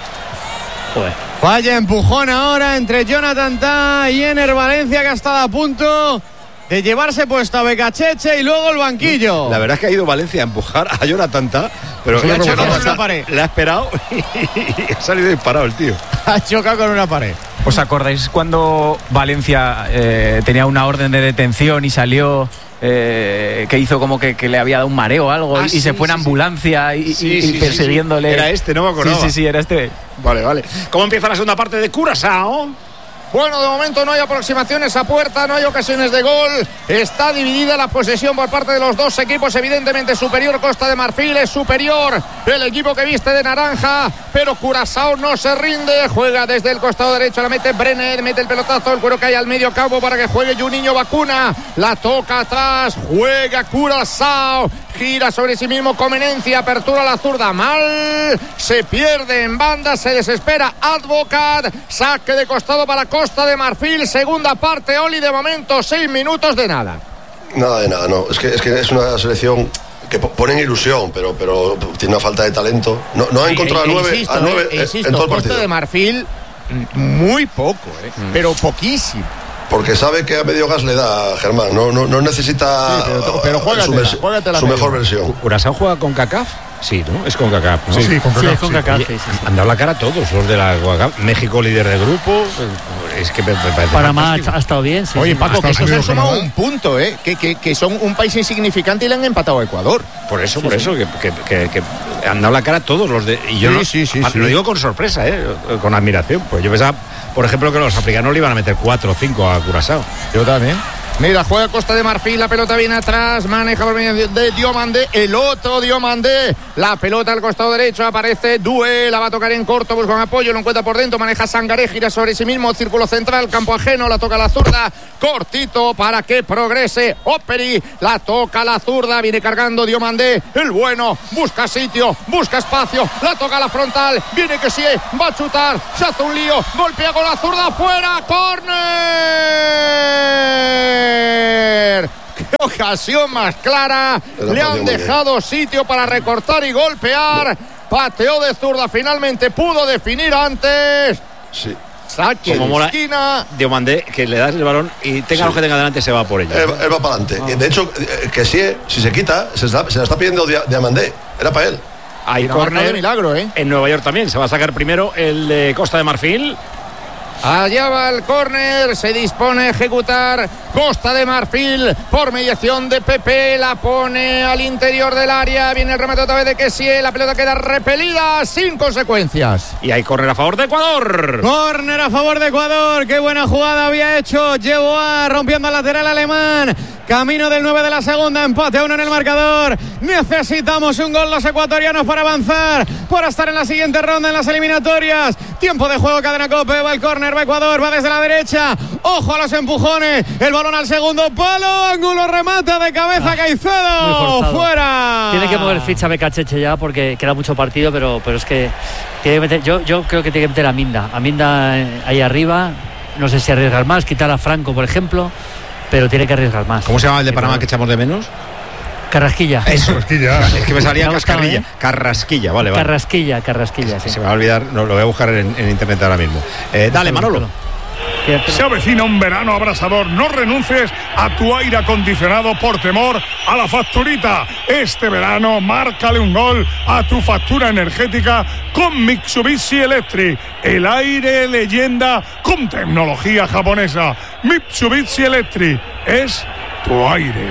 Joder. Vaya empujón ahora entre Jonathan Tah y Ener Valencia, que ha estado a punto de llevarse puesto a Becacheche y luego el banquillo. La verdad es que ha ido Valencia a empujar a Jonathan Tah, pero le ha chocado con una pared. Le ha esperado y ha salido disparado el tío. Ha chocado con una pared. ¿Os acordáis cuando Valencia tenía una orden de detención y salió, que hizo como que le había dado un mareo o algo y se fue en ambulancia y persiguiéndole? Era no me acordaba. Sí, era este. Vale. ¿Cómo empieza la segunda parte de Curazao? Bueno, de momento no hay aproximaciones a puerta, no hay ocasiones de gol. Está dividida la posesión por parte de los dos equipos. Evidentemente superior Costa de Marfil, es superior el equipo que viste de naranja, pero Curazao no se rinde. Juega desde el costado derecho, la mete Brenner, mete el pelotazo, el cuero cae al medio campo para que juegue Juninho Vacuna. La toca atrás, juega Curazao, gira sobre sí mismo Comenencia, apertura a la zurda, mal, se pierde en banda, se desespera Advocat, saque de costado para Costa de Marfil, segunda parte, Oli, de momento 6 minutos de nada. Nada de nada, no, es que es una selección que ponen ilusión, pero tiene una falta de talento. No ha encontrado a 9 en todo el partido. Costa de Marfil muy poco, pero poquísimo. Porque sabe que a medio gas le da Germán, no necesita pero su mejor versión. ¿Curazao juega con CACAF? Sí, ¿no? Es CONCACAF, ¿no? Sí, CONCACAF. CONCACAF, Oye, sí, sí. han dado la cara a todos los de la CONCACAF. México líder de grupo. Es que me parece Panamá fantástico. ha estado bien, sí. Oye, sí. Paco, que Estados eso se han Unidos, sumado Canadá. un punto, que son un país insignificante y le han empatado a Ecuador. Por eso, que han dado la cara a todos los de. Y yo lo digo con sorpresa, con admiración. Pues yo pensaba, por ejemplo, que los africanos le iban a meter 4 o 5 a Curazao. Yo también. Mira, juega Costa de Marfil, la pelota viene atrás, maneja por medio de Diomandé, el otro Diomandé, la pelota al costado derecho, aparece Doué, la va a tocar en corto, busca un apoyo, lo encuentra por dentro, maneja Sangaré, gira sobre sí mismo, círculo central, campo ajeno, la toca la zurda, cortito para que progrese Operi, la toca la zurda, viene cargando Diomandé, el bueno, busca sitio, busca espacio, la toca la frontal, viene que sí, va a chutar, se hace un lío, golpea con la zurda, fuera, córner. ¡Qué ocasión más clara! Le han dejado sitio para recortar y golpear. Pateó de zurda, finalmente pudo definir antes. Sí. Saque de esquina. Diomandé, que le das el balón y tenga lo que tenga delante, se va por ella. Él va para adelante. De hecho, que si se quita, se la está pidiendo Diomandé. Era para él. Hay córner de milagro, en Nueva York también. Se va a sacar primero el de Costa de Marfil. Allá va el córner, se dispone a ejecutar Costa de Marfil por mediación de Pepe, la pone al interior del área, viene el remate otra vez de Kessie, la pelota queda repelida sin consecuencias. Y hay córner a favor de Ecuador. Córner a favor de Ecuador, qué buena jugada había hecho Yeboah, rompiendo al lateral alemán. Camino del 9 de la segunda, empate a 1 en el marcador. Necesitamos un gol los ecuatorianos para avanzar, para estar en la siguiente ronda en las eliminatorias. Tiempo de juego, Cadena COPE, va el córner, va Ecuador, va desde la derecha. Ojo a los empujones, el balón al segundo palo, ángulo, remata de cabeza Caicedo, fuera. Tiene que mover ficha Becacheche ya porque queda mucho partido, pero es que tiene que meter, yo creo que tiene que meter a Minda ahí arriba. No sé si arriesgar más, quitar a Franco, por ejemplo, pero tiene que arriesgar más. ¿Cómo se llama el de Panamá que echamos de menos? Carrasquilla. Eso. Carrasquilla. Es que me salía Cascarrilla. ¿eh? Carrasquilla, vale. Carrasquilla, sí. Se me va a olvidar, lo voy a buscar en internet ahora mismo. Dale, Manolo. Se avecina un verano abrasador. No renuncies a tu aire acondicionado por temor a la facturita. Este verano, márcale un gol a tu factura energética con Mitsubishi Electric. El aire leyenda con tecnología japonesa. Mitsubishi Electric es tu aire.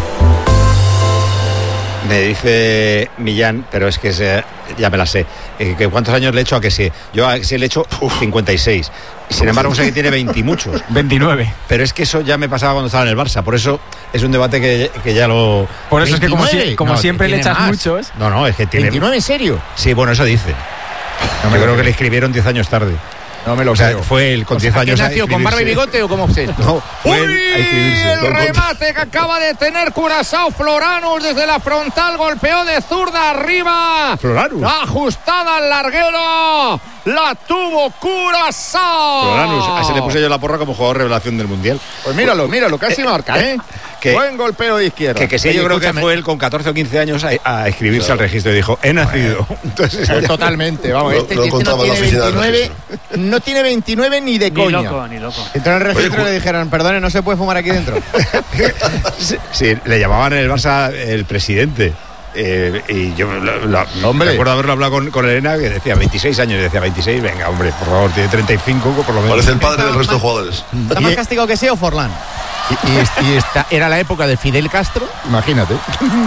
Me dice Millán, pero es que ya me la sé. Que ¿cuántos años le he hecho a que sí? Yo a que sí le he hecho 56. Sin embargo, sé que tiene 20 y muchos. 29. Pero es que eso ya me pasaba cuando estaba en el Barça. Por eso es un debate que ya lo... Por eso 29. Es que como no, siempre le echas más. muchos. No, es que tiene... ¿29 en serio? Sí, bueno, eso dice. Yo creo que le escribieron 10 años tarde. No me lo creo. Fue él con 10 años. ¿Nació con barba y bigote o cómo se? No, fue él a escribirse. El remate que acaba de tener Curazao. Floranus desde la frontal golpeó de zurda arriba. Floranus. Ajustada al larguero. La tuvo Curazao. Floranus. A ese le puse yo la porra como jugador revelación del Mundial. Pues míralo, casi marca, ¿eh? Buen golpeo de izquierda. Que sí, yo creo que fue él con 14 o 15 años a escribirse al registro y dijo, he nacido. Entonces, totalmente, vamos. Este no tiene 29, no tiene 29 ni de coña. Ni loco. Entró en el registro y le dijeron, perdone, no se puede fumar aquí dentro. Sí, le llamaban en el Barça el presidente. Y yo recuerdo haberlo hablado con Elena, que decía 26 años, y decía 26, venga, hombre, por favor, tiene 35 por lo menos. Parece el padre del resto de jugadores. ¿Está más castigado que sí o Forlán? Y esta era la época de Fidel Castro, imagínate.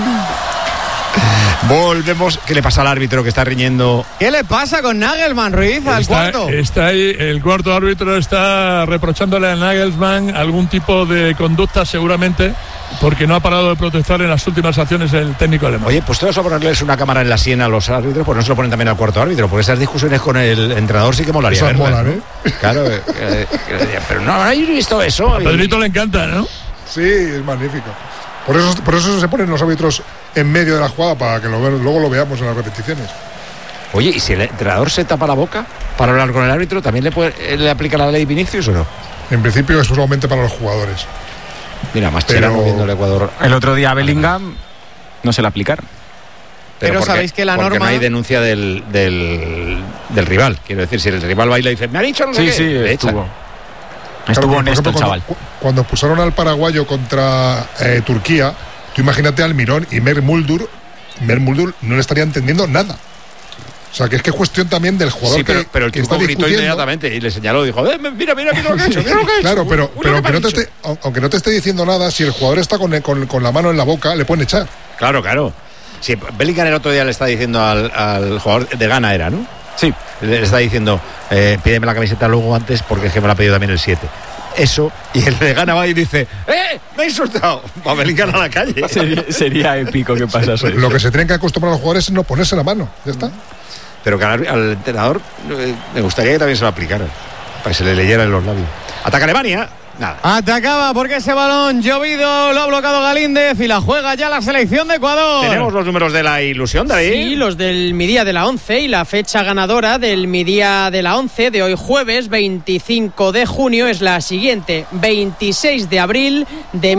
Volvemos. ¿Qué le pasa al árbitro que está riñendo? ¿Qué le pasa con Nagelsmann, Ruiz, al cuarto? Está ahí, el cuarto árbitro está reprochándole a Nagelsmann algún tipo de conducta seguramente porque no ha parado de protestar en las últimas acciones el técnico alemán. Oye, pues todos a ponerles una cámara en la sien a los árbitros, pues no se lo ponen también al cuarto árbitro, porque esas discusiones con el entrenador sí que molaría. Esas molan, ¿eh? Claro, pero no habéis visto eso. A Pedrito le encanta, ¿no? Sí, es magnífico. Por eso se ponen los árbitros en medio de la jugada para que luego lo veamos en las repeticiones. Oye, ¿y si el entrenador se tapa la boca para hablar con el árbitro, también le aplica la ley Vinicius o no? En principio es solamente para los jugadores. Mira, Mascherano viendo el Ecuador. El otro día a Bellingham no se le aplicaron. Pero sabéis que la norma... no hay denuncia del rival. Quiero decir, si el rival baila y dice, me ha dicho no sé qué, sí, estuvo. Estuvo claro, honesto ejemplo, el chaval. Cuando expulsaron al paraguayo contra Turquía, tú imagínate a Almirón y Mer Muldur Mermuldur no le estaría entendiendo nada. O sea, que es cuestión también del jugador. Sí, pero el tipo gritó inmediatamente y le señaló, dijo, mira lo que he hecho, mira lo que he hecho. Claro, pero aunque no te esté diciendo nada, si el jugador está con la mano en la boca, le pueden echar. Claro. Sí, Bellingham el otro día le está diciendo al jugador de Ghana, era, ¿no? Sí. Le está diciendo, pídeme la camiseta luego antes porque es que me la ha pedido también el 7. Eso, y el de Ghana va y dice, me he insultado. Va Bellingham a la calle. Sería épico que pasase. Lo que se tienen que acostumbrar los jugadores es no ponerse la mano, ya está. Pero que al entrenador me gustaría que también se lo aplicara, para que se le leyera en los labios. Ataca Alemania. Nada. Atacaba porque ese balón llovido lo ha bloqueado Galíndez y la juega ya la selección de Ecuador. Tenemos los números de la ilusión, David. Sí, los del Midía de la 11 y la fecha ganadora del Midía de la 11 de hoy jueves 25 de junio es la siguiente: 26 de abril de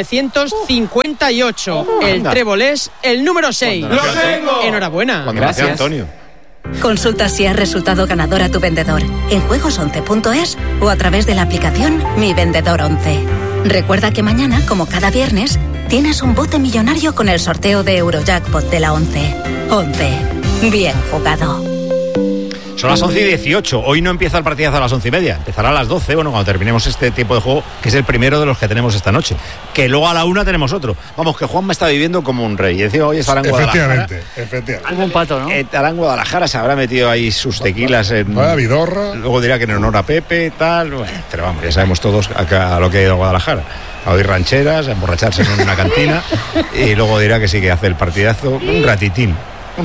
1958. El trébol es el número 6. ¡Lo tengo! Enhorabuena. Gracias, Antonio. Consulta si has resultado ganador a tu vendedor en juegos11.es o a través de la aplicación Mi Vendedor 11. Recuerda que mañana, como cada viernes, tienes un bote millonario con el sorteo de Eurojackpot de la 11. 11. Bien jugado. Son las 11:18. Hoy no empieza el partidazo a las 11:30. Empezará a las 12, cuando terminemos este tiempo de juego, que es el primero de los que tenemos esta noche. Que luego a la 1 tenemos otro. Vamos, que Juanma está viviendo como un rey. Y decía, hoy estará en Guadalajara. Efectivamente. Como un pato, ¿no? Estará en Guadalajara, se habrá metido ahí sus tequilas en Vidorra. Luego dirá que en honor a Pepe, tal. Bueno, pero vamos, ya sabemos todos a lo que ha ido a Guadalajara. A oír rancheras, a emborracharse en una cantina. Y luego dirá que sí que hace el partidazo. Un ratitín.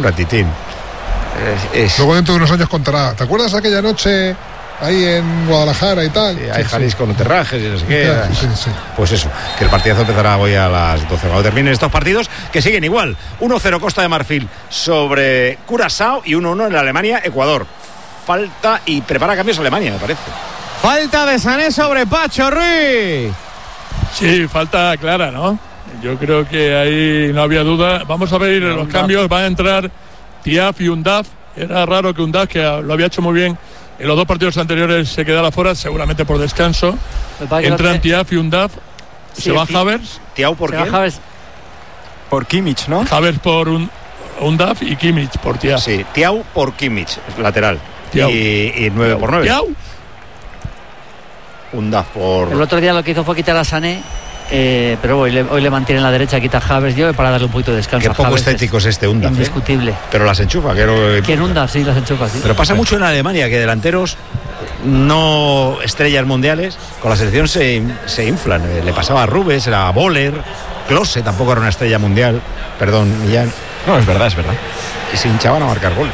Luego dentro de unos años contará, ¿te acuerdas aquella noche ahí en Guadalajara y tal? Sí, hay Jalisco con terrajes y no sé qué. Sí. Pues eso, que el partidazo empezará hoy a las 12. Cuando terminen estos partidos, que siguen igual. 1-0 Costa de Marfil sobre Curazao y 1-1 en Alemania, Ecuador. Falta y prepara cambios Alemania, me parece. Falta de Sané sobre Pacho Ruiz. Sí, falta clara, ¿no? Yo creo que ahí no había duda. Vamos a ver los cambios. Va a entrar Tiaf y Undaf. Era raro que Undaf, que lo había hecho muy bien en los dos partidos anteriores, se quedara fuera, seguramente por descanso. Entran Tiaf y Undaf. Se va Havertz. ¿Tiaf por quién? Por Kimmich, ¿no? Havertz por Undaf y Kimmich por Tiaf. Sí, Tiaf por Kimmich, lateral. Tiaf. Y 9 por 9. Tiaf. Undaf por... El otro día lo que hizo fue quitar a Sané. Pero hoy le mantiene en la derecha, quita a Havertz para darle un poquito de descanso. Qué poco estético es este Undaf. Indiscutible. Pero las enchufa. ¿Quién Undaf? Sí, las enchufa, sí. Pero pasa mucho en Alemania que delanteros no estrellas mundiales con la selección se inflan. Le pasaba a Rubens, a Boller, Klose tampoco era una estrella mundial. Perdón, Millán. No, es verdad. Y se hinchaban a marcar gol.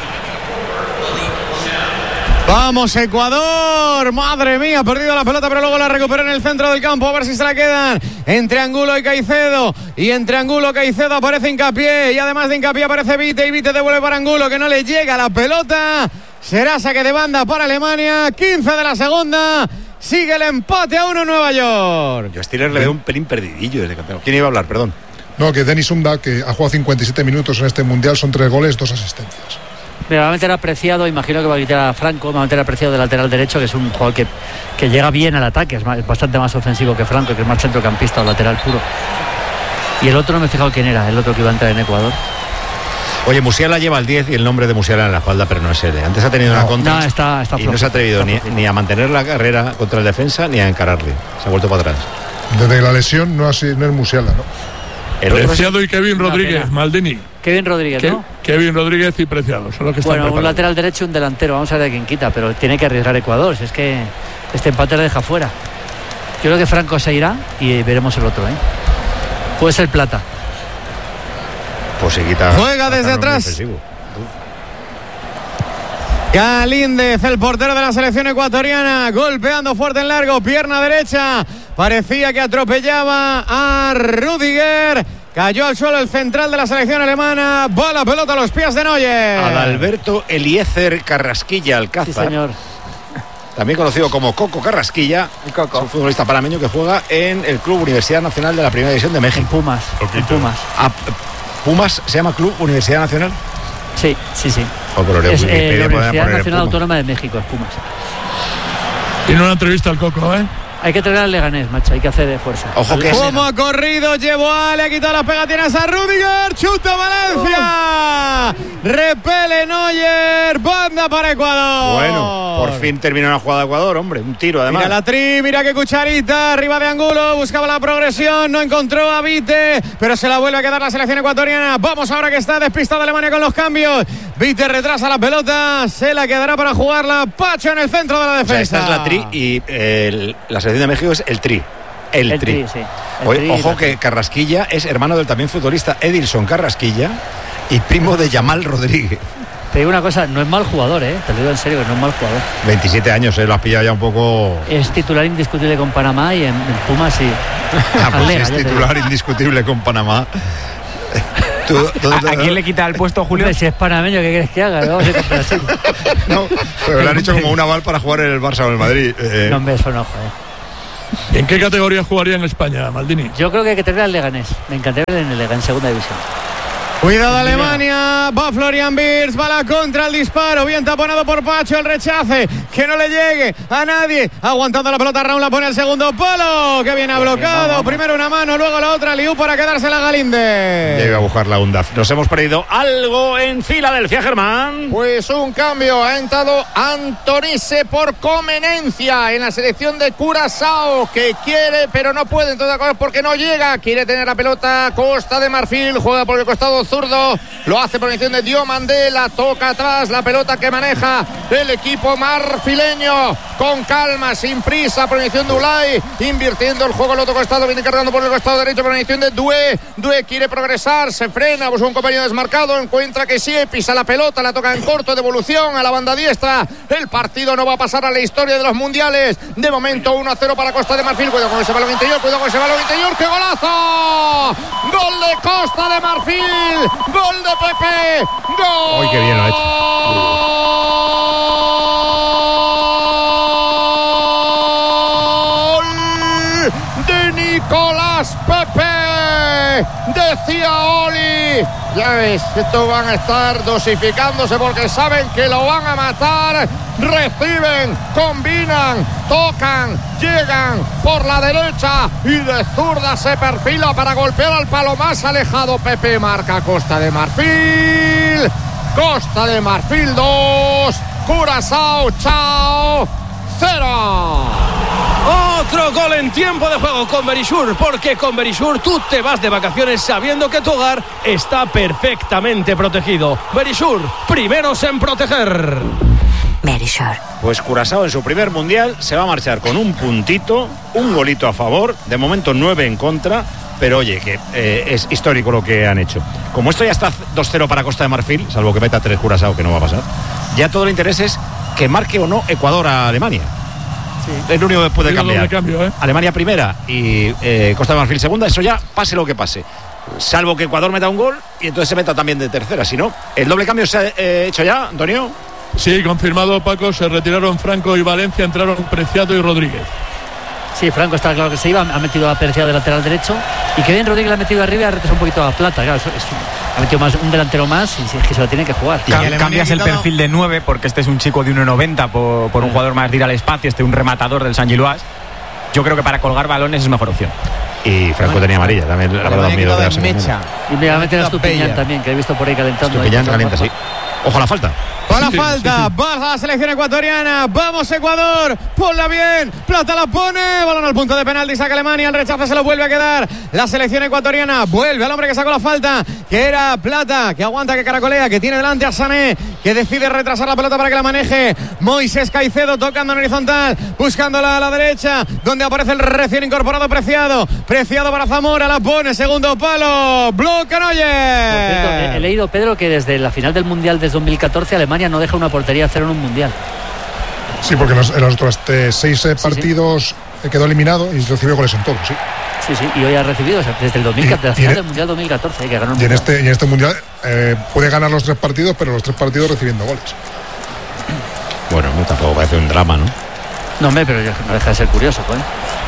Vamos Ecuador, madre mía, ha perdido la pelota pero luego la recupera en el centro del campo, a ver si se la quedan entre Angulo y Caicedo, y entre Angulo y Caicedo aparece Hincapié, y además de Hincapié aparece Vite, y Vite devuelve para Angulo, que no le llega la pelota, será saque de banda para Alemania, 15 de la segunda, sigue el empate a 1 en Nueva York. Yo a Stiller le veo un pelín perdidillo desde campeón. ¿Quién iba a hablar? Perdón. No, que Denis Undaf, que ha jugado 57 minutos en este mundial, son 3 goles, 2 asistencias. Me va a meter a Preciado, imagino que va a quitar a Franco, va a meter a Preciado de lateral derecho, que es un jugador que llega bien al ataque, es bastante más ofensivo que Franco, que es más centrocampista o lateral puro. Y el otro no me he fijado quién era, el otro que iba a entrar en Ecuador. Oye, Musiala lleva el 10 y el nombre de Musiala en la espalda, pero no es él. Antes ha tenido una contra está y no se ha atrevido ni a mantener la carrera contra el defensa ni a encararle. Se ha vuelto para atrás. Desde la lesión no es Musiala, ¿no? Preciado y Kevin Rodríguez, Maldini. Kevin Rodríguez, ¿no? Kevin Rodríguez y Preciado son los que están preparados. Un lateral derecho y un delantero, vamos a ver de quién quita, pero tiene que arriesgar Ecuador, si es que este empate le deja fuera. Yo creo que Franco se irá y veremos el otro, ¿eh? Puede ser Plata. Pues se quita. Juega desde atrás. Galíndez, el portero de la selección ecuatoriana, golpeando fuerte en largo, pierna derecha. Parecía que atropellaba a Rüdiger. Cayó al suelo el central de la selección alemana. Va la pelota a los pies de Neuer. Adalberto Eliezer Carrasquilla Alcázar. Sí, señor. También conocido como Coco Carrasquilla. Es un futbolista panameño que juega en el Club Universidad Nacional de la Primera División de México. Pumas. ¿Pumas se llama Club Universidad Nacional? Sí. Es la Universidad Nacional Autónoma de México, es Pumas. Tiene una entrevista al Coco, ¿eh? Hay que entrenar al Leganés, macho, hay que hacer de fuerza. Ojo que como ha corrido, llevó le ha quitado las pegatinas a Rüdiger, chuta Valencia, repele Neuer, banda para Ecuador. Bueno, por fin terminó una jugada de Ecuador, hombre, un tiro además. Mira la tri, mira qué cucharita, arriba de Angulo, buscaba la progresión, no encontró a Vite, pero se la vuelve a quedar la selección ecuatoriana. Vamos ahora que está despistada Alemania con los cambios. Vite retrasa la pelota, se la quedará para jugarla Pacho en el centro de la defensa. O sea, esta es la tri y la selección de México es el tri. El tri. Sí. Ojo que Carrasquilla es hermano del también futbolista Edilson Carrasquilla y primo de Yamal Rodríguez. Te digo una cosa, no es mal jugador, te lo digo en serio, que no es mal jugador. 27 años, lo has pillado ya un poco. Es titular indiscutible con Panamá y en Pumas sí. Pues es titular indiscutible con Panamá. ¿A quién le quita el puesto, Julio? Si es panameño, ¿qué quieres que haga? Vamos a ir con Brasil. No, pero le han hecho como un aval para jugar en el Barça o en el Madrid. No, hombre, eso no, joder. ¿En qué categoría jugaría en España, Maldini? Yo creo que hay que tener al Leganés. Me encantaría ver en el Leganés, en segunda división. Cuidado Alemania, va Florian Wirtz, va la contra, el disparo, bien taponado por Pacho, el rechace, que no le llegue a nadie, aguantando la pelota, Raúl la pone el segundo palo, que viene bloquado, primero una mano, luego la otra, Liu para quedarse la Galinde. Llega a buscar la UNDAF. Nos hemos perdido algo en Filadelfia, Germán. Pues un cambio, ha entrado Antonise por conveniencia en la selección de Curazao, que quiere pero no puede, en todas cosas porque no llega, quiere tener la pelota Costa de Marfil, juega por el costado zurdo, lo hace por mención de Diomandé, la toca atrás, la pelota que maneja el equipo marfileño con calma, sin prisa, por mención de Ulay, invirtiendo el juego al otro costado, viene cargando por el costado derecho por mención de Doué quiere progresar, se frena, busca un compañero desmarcado, encuentra que sí, pisa la pelota, la toca en corto, devolución a la banda diestra, el partido no va a pasar a la historia de los mundiales, de momento 1-0 para Costa de Marfil, cuidado con ese balón interior, ¡qué golazo! ¡Gol de Costa de Marfil! ¡Gol de Pepe! ¡Gol! ¡Ay, qué bien lo ha hecho! ¡Gol de Nicolás Pepe! Decía Oli. Ya ves, estos van a estar dosificándose porque saben que lo van a matar. Reciben, combinan, tocan, llegan por la derecha y de zurda se perfila para golpear al palo más alejado. Pepe marca Costa de Marfil. Costa de Marfil 2, Curazao, chao, 0. Otro gol en tiempo de juego con Verisur, porque con Verisur tú te vas de vacaciones sabiendo que tu hogar está perfectamente protegido. Verisur, primeros en proteger. Verisur. Pues Curazao en su primer mundial se va a marchar con un puntito, un golito a favor, de momento 9 en contra, pero oye, que es histórico lo que han hecho. Como esto ya está 2-0 para Costa de Marfil, salvo que meta 3 Curazao, que no va a pasar, ya todo el interés es que marque o no Ecuador a Alemania. Sí. Es lo único que puede cambiar. Alemania primera y Costa de Marfil segunda, eso ya pase lo que pase. Salvo que Ecuador meta un gol y entonces se meta también de tercera. Si no, ¿el doble cambio se ha hecho ya, Antonio? Sí, confirmado, Paco. Se retiraron Franco y Valencia, entraron Preciado y Rodríguez. Sí, Franco está claro que se iba, ha metido a Preciado de lateral derecho y que bien Rodríguez la ha metido arriba y ha retrasado un poquito a Plata. Claro, ha metido más, un delantero más y es que se lo tiene que jugar. Cambias el perfil de 9 porque este es un chico de 1,90 por un jugador más de ir al espacio, un rematador del San Giloás. Yo creo que para colgar balones es mejor opción. Y Franco tenía amarilla, también le habrá dado miedo de Mecha. Y me va a meter a Estupiñán también, que he visto por ahí calentando. Estupiñán calienta, sí. Ojo la falta. Con la falta, va la selección ecuatoriana. Vamos Ecuador, ponla bien. Plata la pone, balón al punto de penalti, saca Alemania, el rechazo se lo vuelve a quedar. La selección ecuatoriana vuelve al hombre que sacó la falta, que era Plata, que aguanta, que caracolea, que tiene delante a Sané, que decide retrasar la pelota para que la maneje Moisés Caicedo, tocando en horizontal, buscándola a la derecha, donde aparece el recién incorporado Preciado. Preciado para Zamora, la pone, segundo palo, bloca Neuer. Por cierto, he leído, Pedro, que desde la final del Mundial de 2014 Alemania no deja una portería a cero en un mundial. Sí, porque en los otros 6 partidos quedó eliminado y recibió goles en todos, sí. Sí, y hoy ha recibido, o sea, desde el 2014, la final del Mundial 2014, que ganó el mundial. En este Mundial puede ganar los 3 partidos, pero los 3 partidos recibiendo goles. Bueno, tampoco parece un drama, ¿no? No, hombre, pero no deja de ser curioso, pues.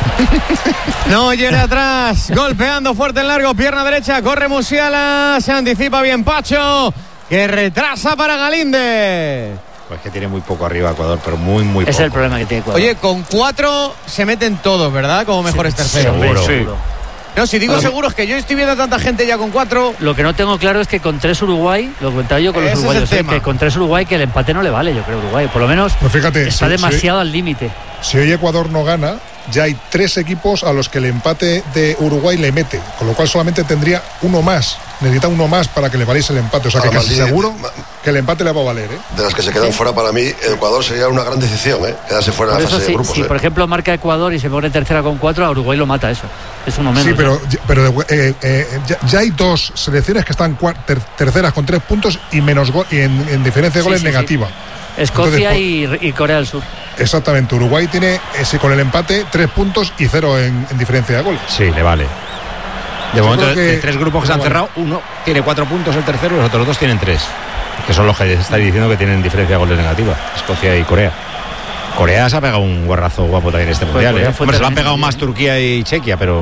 No, Neuer atrás, golpeando fuerte en largo, pierna derecha, corre Musiala, se anticipa bien Pacho, que retrasa para Galinde. Pues que tiene muy poco arriba Ecuador, pero muy poco. Es el problema que tiene Ecuador. Oye, con 4 se meten todos, ¿verdad? Como mejores terceros. Seguro. No, si digo seguro es que yo estoy viendo a tanta gente ya con 4. Lo que no tengo claro es que con 3 Uruguay, lo comentaba yo con los uruguayos, que con 3 Uruguay que el empate no le vale, yo creo, Uruguay. Por lo menos pues fíjate, está demasiado al límite. Si hoy Ecuador no gana, ya hay 3 equipos a los que el empate de Uruguay le mete, con lo cual solamente tendría uno más. Necesita uno más para que le valiese el empate. O sea que casi seguro que el empate le va a valer, ¿eh? De las que se quedan fuera, para mí, Ecuador sería una gran decisión, ¿eh? Quedarse fuera de la fase de grupos. Si, por ejemplo, marca Ecuador y se pone tercera con 4, a Uruguay lo mata eso. Es uno menos. Sí, pero ya hay 2 selecciones que están terceras con 3 puntos y menos y en diferencia de goles negativa. Sí. Escocia. Entonces, y Corea del Sur. Exactamente. Uruguay tiene con el empate 3 puntos y 0 en diferencia de goles. Sí, le vale. De momento, de 3 grupos que se han cerrado, uno tiene 4 puntos, el tercero, y los otros 2 tienen 3. Que son los que estáis diciendo que tienen diferencia de goles negativa. Escocia y Corea. Corea se ha pegado un guarrazo guapo también en este mundial. Hombre, se lo han pegado más Turquía y Chequia, pero...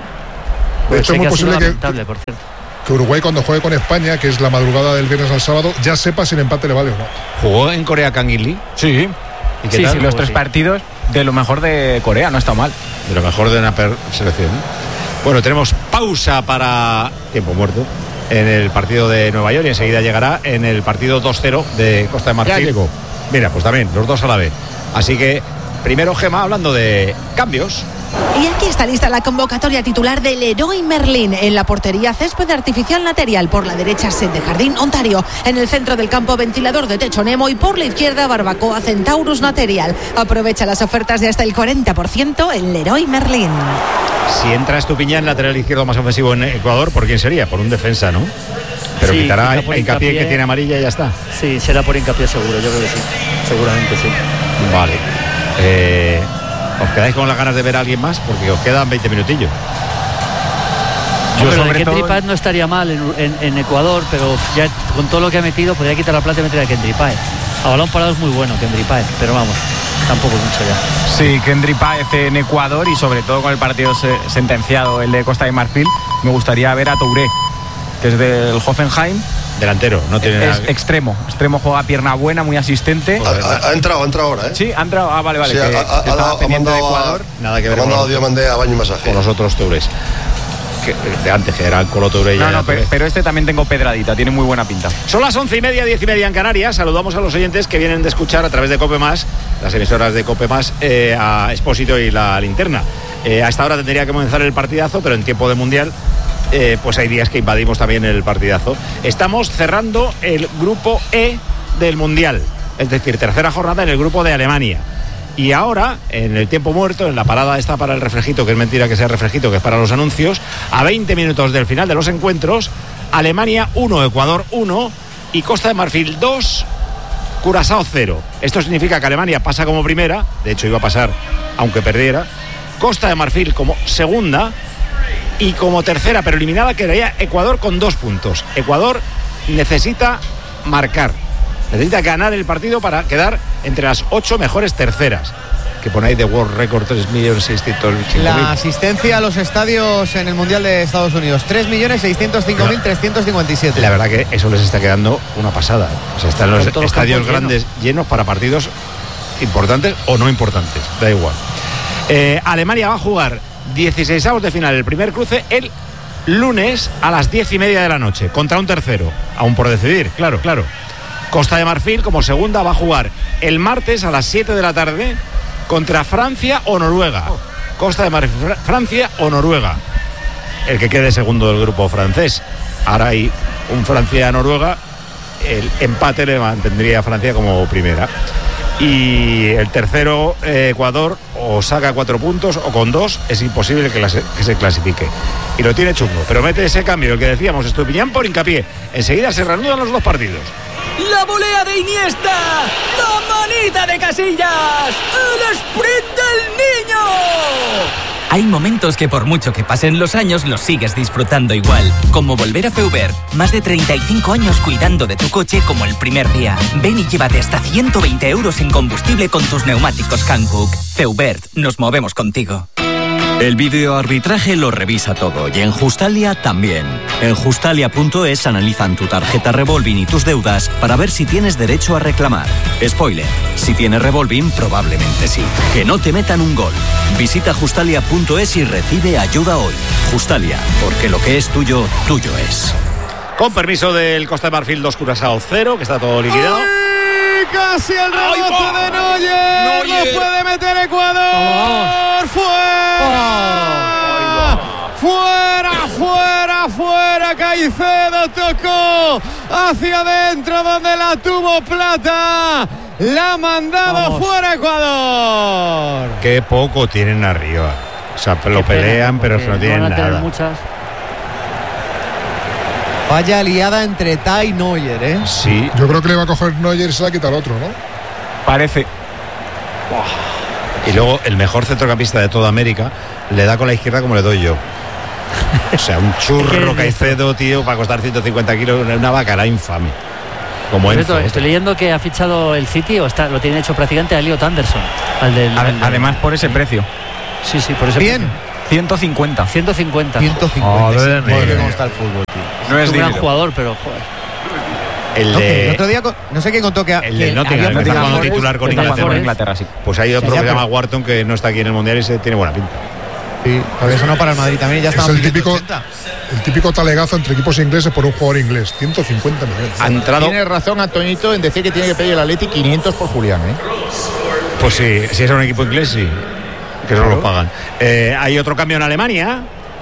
De hecho, es muy posible que Uruguay, cuando juegue con España, que es la madrugada del viernes al sábado, ya sepa si el empate le vale o no. ¿Jugó en Corea Kang In-lee? Sí. ¿Y qué tal? Sí, los 3 partidos de lo mejor de Corea, no ha estado mal. De lo mejor de una selección. Bueno, tenemos pausa para tiempo muerto en el partido de Nueva York y enseguida llegará en el partido 2-0 de Costa de Marfil. Ya llegó. Mira, pues también, los 2 a la vez. Así que, primero Gemma hablando de cambios. Y aquí está lista la convocatoria titular del Leroy Merlin. En la portería, césped artificial Material. Por la derecha, set de jardín Ontario. En el centro del campo, ventilador de techo Nemo. Y por la izquierda, barbacoa Centaurus Material. Aprovecha las ofertas de hasta el 40% en Leroy Merlin. Si entra Estupiñán, lateral izquierdo más ofensivo en Ecuador, ¿por quién sería? Por un defensa, ¿no? Pero sí, quitará a Hincapié, que tiene amarilla y ya está. Sí, será por Hincapié seguro, yo creo que sí. Seguramente sí. Vale. ¿Os quedáis con las ganas de ver a alguien más? Porque os quedan 20 minutillos. Yo sobre todo... Kendry Páez no estaría mal en Ecuador, pero ya con todo lo que ha metido podría quitar la plata y meter a Kendry Páez. A balón parado es muy bueno Kendry Páez, pero vamos, tampoco mucho ya. Sí, Kendry Páez en Ecuador y sobre todo con el partido sentenciado, el de Costa de Marfil, me gustaría ver a Touré, que es del Hoffenheim. Delantero, no tiene nada. Es extremo, juega pierna buena, muy asistente. Ha entrado ahora, ¿eh? Sí, ha entrado, vale. Sí, estaba pendiente de Ecuador. Nada que ver. Ha mandado Diomandé a baño y masaje. Con los otros Tourés. De antes, que era el Colo Touré. No, pero este también tengo pedradita, tiene muy buena pinta. Son las 11:30, 10:30 en Canarias. Saludamos a los oyentes que vienen de escuchar a través de Cope Más, las emisoras de Cope Más, a Expósito y La Linterna. A esta hora tendría que comenzar el partidazo, pero en tiempo de Mundial pues hay días que invadimos también el partidazo. Estamos cerrando el grupo E del Mundial, es decir, tercera jornada en el grupo de Alemania. Y ahora, en el tiempo muerto, en la parada está para el refrejito, que es mentira que sea refrejito, que es para los anuncios, a 20 minutos del final de los encuentros, Alemania 1, Ecuador 1 y Costa de Marfil 2, Curazao 0. Esto significa que Alemania pasa como primera, de hecho iba a pasar aunque perdiera, Costa de Marfil como segunda y como tercera, pero eliminada, quedaría Ecuador con 2 puntos. Ecuador necesita marcar. Necesita ganar el partido para quedar entre las 8 mejores terceras. Que pone ahí de World Record 3.600.000. La asistencia a los estadios en el Mundial de Estados Unidos, 3.605.357. La verdad que eso les está quedando una pasada. O sea, están los estadios grandes llenos para partidos importantes o no importantes. Da igual. Alemania va a jugar 16avos de final, el primer cruce, el lunes a las 10:30 de la noche, contra un tercero. Aún por decidir, claro. Costa de Marfil, como segunda, va a jugar el martes a las 7 de la tarde contra Francia o Noruega. Costa de Marfil, Francia o Noruega. El que quede segundo del grupo francés. Ahora hay un Francia-Noruega. El empate le mantendría a Francia como primera. Y el tercero, Ecuador, o saca 4 puntos o con 2 es imposible que se clasifique. Y lo tiene chungo. Pero mete ese cambio, el que decíamos, Estupiñán por Hincapié. Enseguida se reanudan los 2 partidos. La volea de Iniesta, la manita de Casillas, el sprint del niño. Hay momentos que por mucho que pasen los años los sigues disfrutando igual. Como volver a Feubert, más de 35 años cuidando de tu coche como el primer día. Ven y llévate hasta 120 euros en combustible con tus neumáticos Hankook. Feubert, nos movemos contigo. El videoarbitraje lo revisa todo y en Justalia también. En Justalia.es analizan tu tarjeta revolving y tus deudas para ver si tienes derecho a reclamar. Spoiler, si tienes revolving probablemente sí. Que no te metan un gol. Visita Justalia.es y recibe ayuda hoy. Justalia, porque lo que es tuyo, tuyo es. Con permiso del Costa de Marfil 2 Curazao 0, que está todo liquidado. ¡Ay! Casi el rebote de Neuer. No puede meter Ecuador. ¡Fuera! Caicedo tocó hacia adentro donde la tuvo Plata. La ha mandado fuera Ecuador. Qué poco tienen arriba. O sea, lo pelean, pero no tienen nada. Vaya liada entre Ta y Neuer, ¿eh? Sí. Yo creo que le va a coger Neuer y se la quita al otro, ¿no? Parece. Y luego el mejor centrocampista de toda América le da con la izquierda como le doy yo. O sea, un churro Caicedo, tío, para costar 150 kilos, una bacala infame. Como Enzo. Estoy leyendo que ha fichado el City, lo tiene hecho prácticamente a Elliot Anderson. Además, por ese precio. Sí, por ese precio. 150. Joder, cómo está el fútbol, tío. No es un gran jugador, pero joder. El otro día, no sé quién contó que el del Nottingham, está jugando titular con Inglaterra. Sí. Pues hay otro que se llama Wharton que no está aquí en el Mundial y se tiene buena pinta. Sí, todavía sonó para el Madrid también. Ya es el típico talegazo entre equipos ingleses por un jugador inglés. 150 millones. Tiene razón Antoñito en decir que tiene que pedir el Atleti 500 por Julián, ¿eh? Pues sí, si es un equipo inglés, sí. Que no lo pagan. Hay otro cambio en Alemania.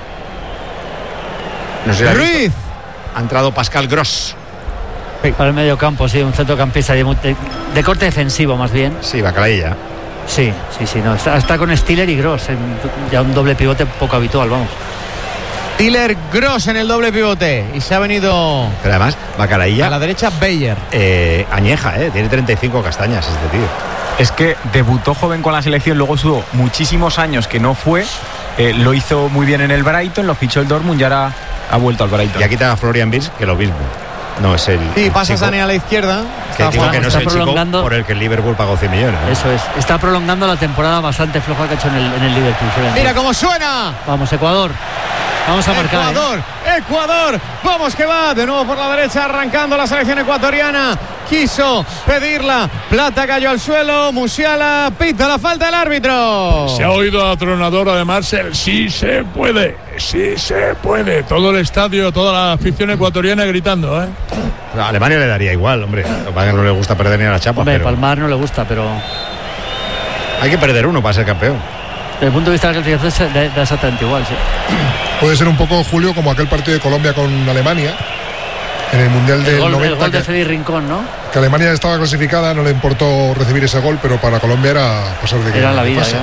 No sé si Ruiz. Ha entrado Pascal Gross. Para el medio campo, sí, un centrocampista de corte defensivo más bien. Sí, Bacalailla. Sí, no, está con Stiller y Gross, ya un doble pivote poco habitual, vamos. Stiller, Gross en el doble pivote y se ha venido. Pero además, Bacalailla. A la derecha, Beyer. Añeja, tiene 35 castañas este tío. Es que debutó joven con la selección, luego estuvo muchísimos años que no fue, lo hizo muy bien en el Brighton, lo fichó el Dortmund y ahora ha vuelto al Brighton. Y aquí está Florian Wirtz, que lo mismo. No es el. Sí, pasa Sané a la izquierda. Que digo que no es el chico por el que el Liverpool pagó 100 millones. ¿no? Eso es. Está prolongando la temporada bastante floja que ha hecho en el Liverpool. Mira cómo suena. Vamos, Ecuador. Vamos a marcar. Ecuador. Vamos que va. De nuevo por la derecha, arrancando la selección ecuatoriana. Quiso pedirla. Plata cayó al suelo. Musiala pita la falta del árbitro. Se ha oído atronador además el sí se puede. Sí se puede. Todo el estadio, toda la afición ecuatoriana gritando, ¿eh? A Alemania le daría igual, hombre. No le gusta perder ni a la chapa. Hombre, pero Palmar no le gusta, pero hay que perder uno para ser campeón. Desde el punto de vista de la clasificación da exactamente igual, sí. Puede ser un poco, Julio, como aquel partido de Colombia con Alemania en el Mundial del 90. El gol de Félix Rincón, ¿no? Que Alemania estaba clasificada, no le importó recibir ese gol, pero para Colombia era pasar de era la vida ya.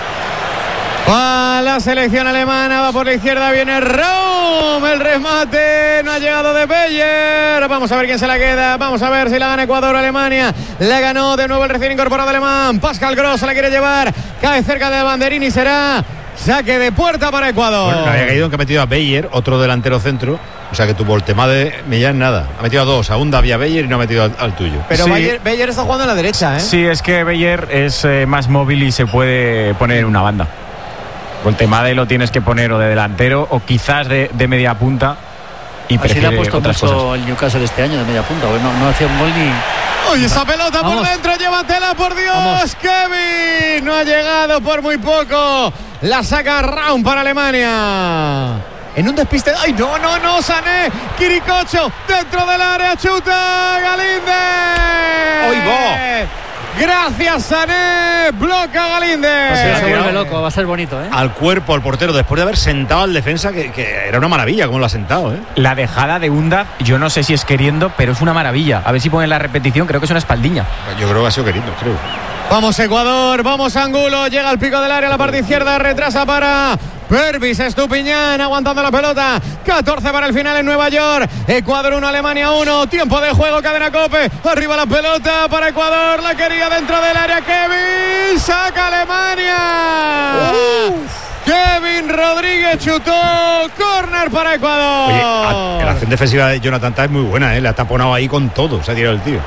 Va la selección alemana, va por la izquierda, viene Raum, el remate, no ha llegado de Beyer. Vamos a ver quién se la queda, vamos a ver si la gana Ecuador o Alemania. La ganó de nuevo el recién incorporado alemán, Pascal Gross se la quiere llevar, cae cerca del banderín y será saque de puerta para Ecuador. Bueno, no había caído en que ha metido a Beyer, otro delantero centro. O sea que tuvo el tema de Millán, nada. Ha metido a dos, a un Davia Beyer y no ha metido al tuyo. Pero sí. Beyer está jugando a la derecha, ¿eh? Sí, es que Beyer es más móvil y se puede poner en una banda. Voltemade lo tienes que poner o de delantero o quizás de media punta. Y así le ha puesto mucho el Newcastle este año de media punta. No hacía un gol ni. ¡Oye, esa pelota por dentro! ¡Llévatela, por Dios! Vamos. ¡Kevin! No ha llegado por muy poco. La saca Raum para Alemania. En un despiste. ¡Ay, no! Sané. Quiricocho dentro del área. ¡Chuta! ¡Galíndez! ¡Oy, bo! Gracias, Sané. Bloca Galíndez. Pues se vuelve loco, va a ser bonito, ¿eh? Al cuerpo, el portero, después de haber sentado al defensa, que era una maravilla cómo lo ha sentado, ¿eh? La dejada de Unda, yo no sé si es queriendo, pero es una maravilla. A ver si ponen la repetición, creo que es una espaldiña. Yo creo que ha sido queriendo, creo. Vamos Ecuador, vamos Angulo, llega al pico del área, a la parte izquierda, retrasa para Pervis Estupiñán, aguantando la pelota, 14 para el final en Nueva York, Ecuador 1, Alemania 1, tiempo de juego, cadena Cope, arriba la pelota para Ecuador, la quería dentro del área, Kevin, saca Alemania. Kevin Rodríguez chutó, córner para Ecuador. Oye, la acción defensiva de Jonathan Tah es muy buena, le ha taponado ahí con todo, se ha tirado el tío.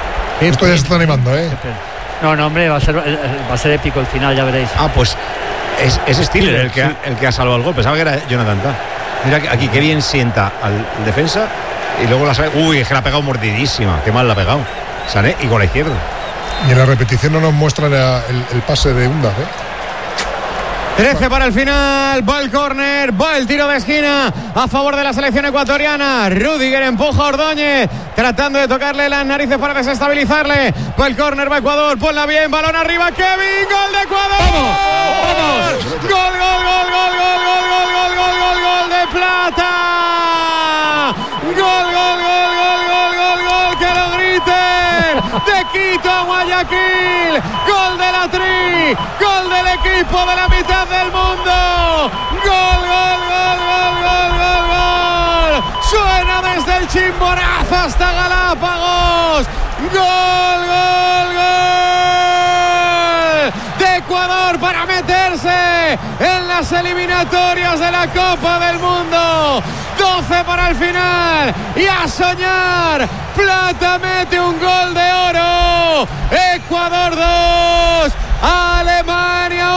Esto ya se está animando, ¿eh? No, hombre, va a ser épico el final, ya veréis. Pues Es Stiller el que ha salvado el gol. Pensaba que era Jonathan Tah. Mira aquí, qué bien sienta al defensa. Y luego es que la ha pegado mordidísima. Qué mal la ha pegado Sané, y con la izquierda. Y en la repetición no nos muestran el pase de Unda, 13 para el final, va el córner, va el tiro de esquina a favor de la selección ecuatoriana. Rüdiger empuja a Ordóñez, tratando de tocarle las narices para desestabilizarle. Va el córner, va Ecuador, ponla bien, balón arriba, Kevin, gol de Ecuador. ¡Vamos! Gol de Plata. Gol, que lo griten. De Quito a Guayaquil, gol de la Tri, gol del equipo de la mitad del mundo. Gol. Suena desde el Chimborazo hasta Galápagos. Gol de Ecuador para meterse en las eliminatorias de la Copa del Mundo. 12 para el final y a soñar. Plata mete un gol de oro. Ecuador 2, Alemania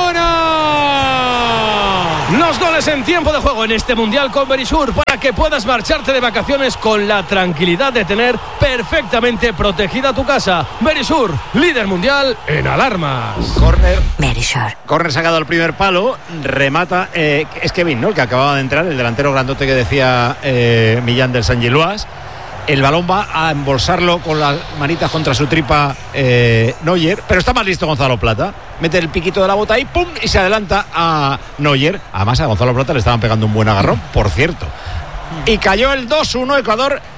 1. Los goles en tiempo de juego en este Mundial con Verisur, para que puedas marcharte de vacaciones con la tranquilidad de tener perfectamente protegida tu casa. Verisur, líder mundial en alarmas. Corner sacado al primer palo, remata, es Kevin, ¿no? El que acababa de entrar, el delantero grandote que decía Millán del San Giluás. El balón va a embolsarlo con las manitas contra su tripa Neuer, pero está más listo Gonzalo Plata. Mete el piquito de la bota ahí, ¡pum! Y se adelanta a Neuer. Además a Gonzalo Plata le estaban pegando un buen agarrón, por cierto. Y cayó el 2-1. Ecuador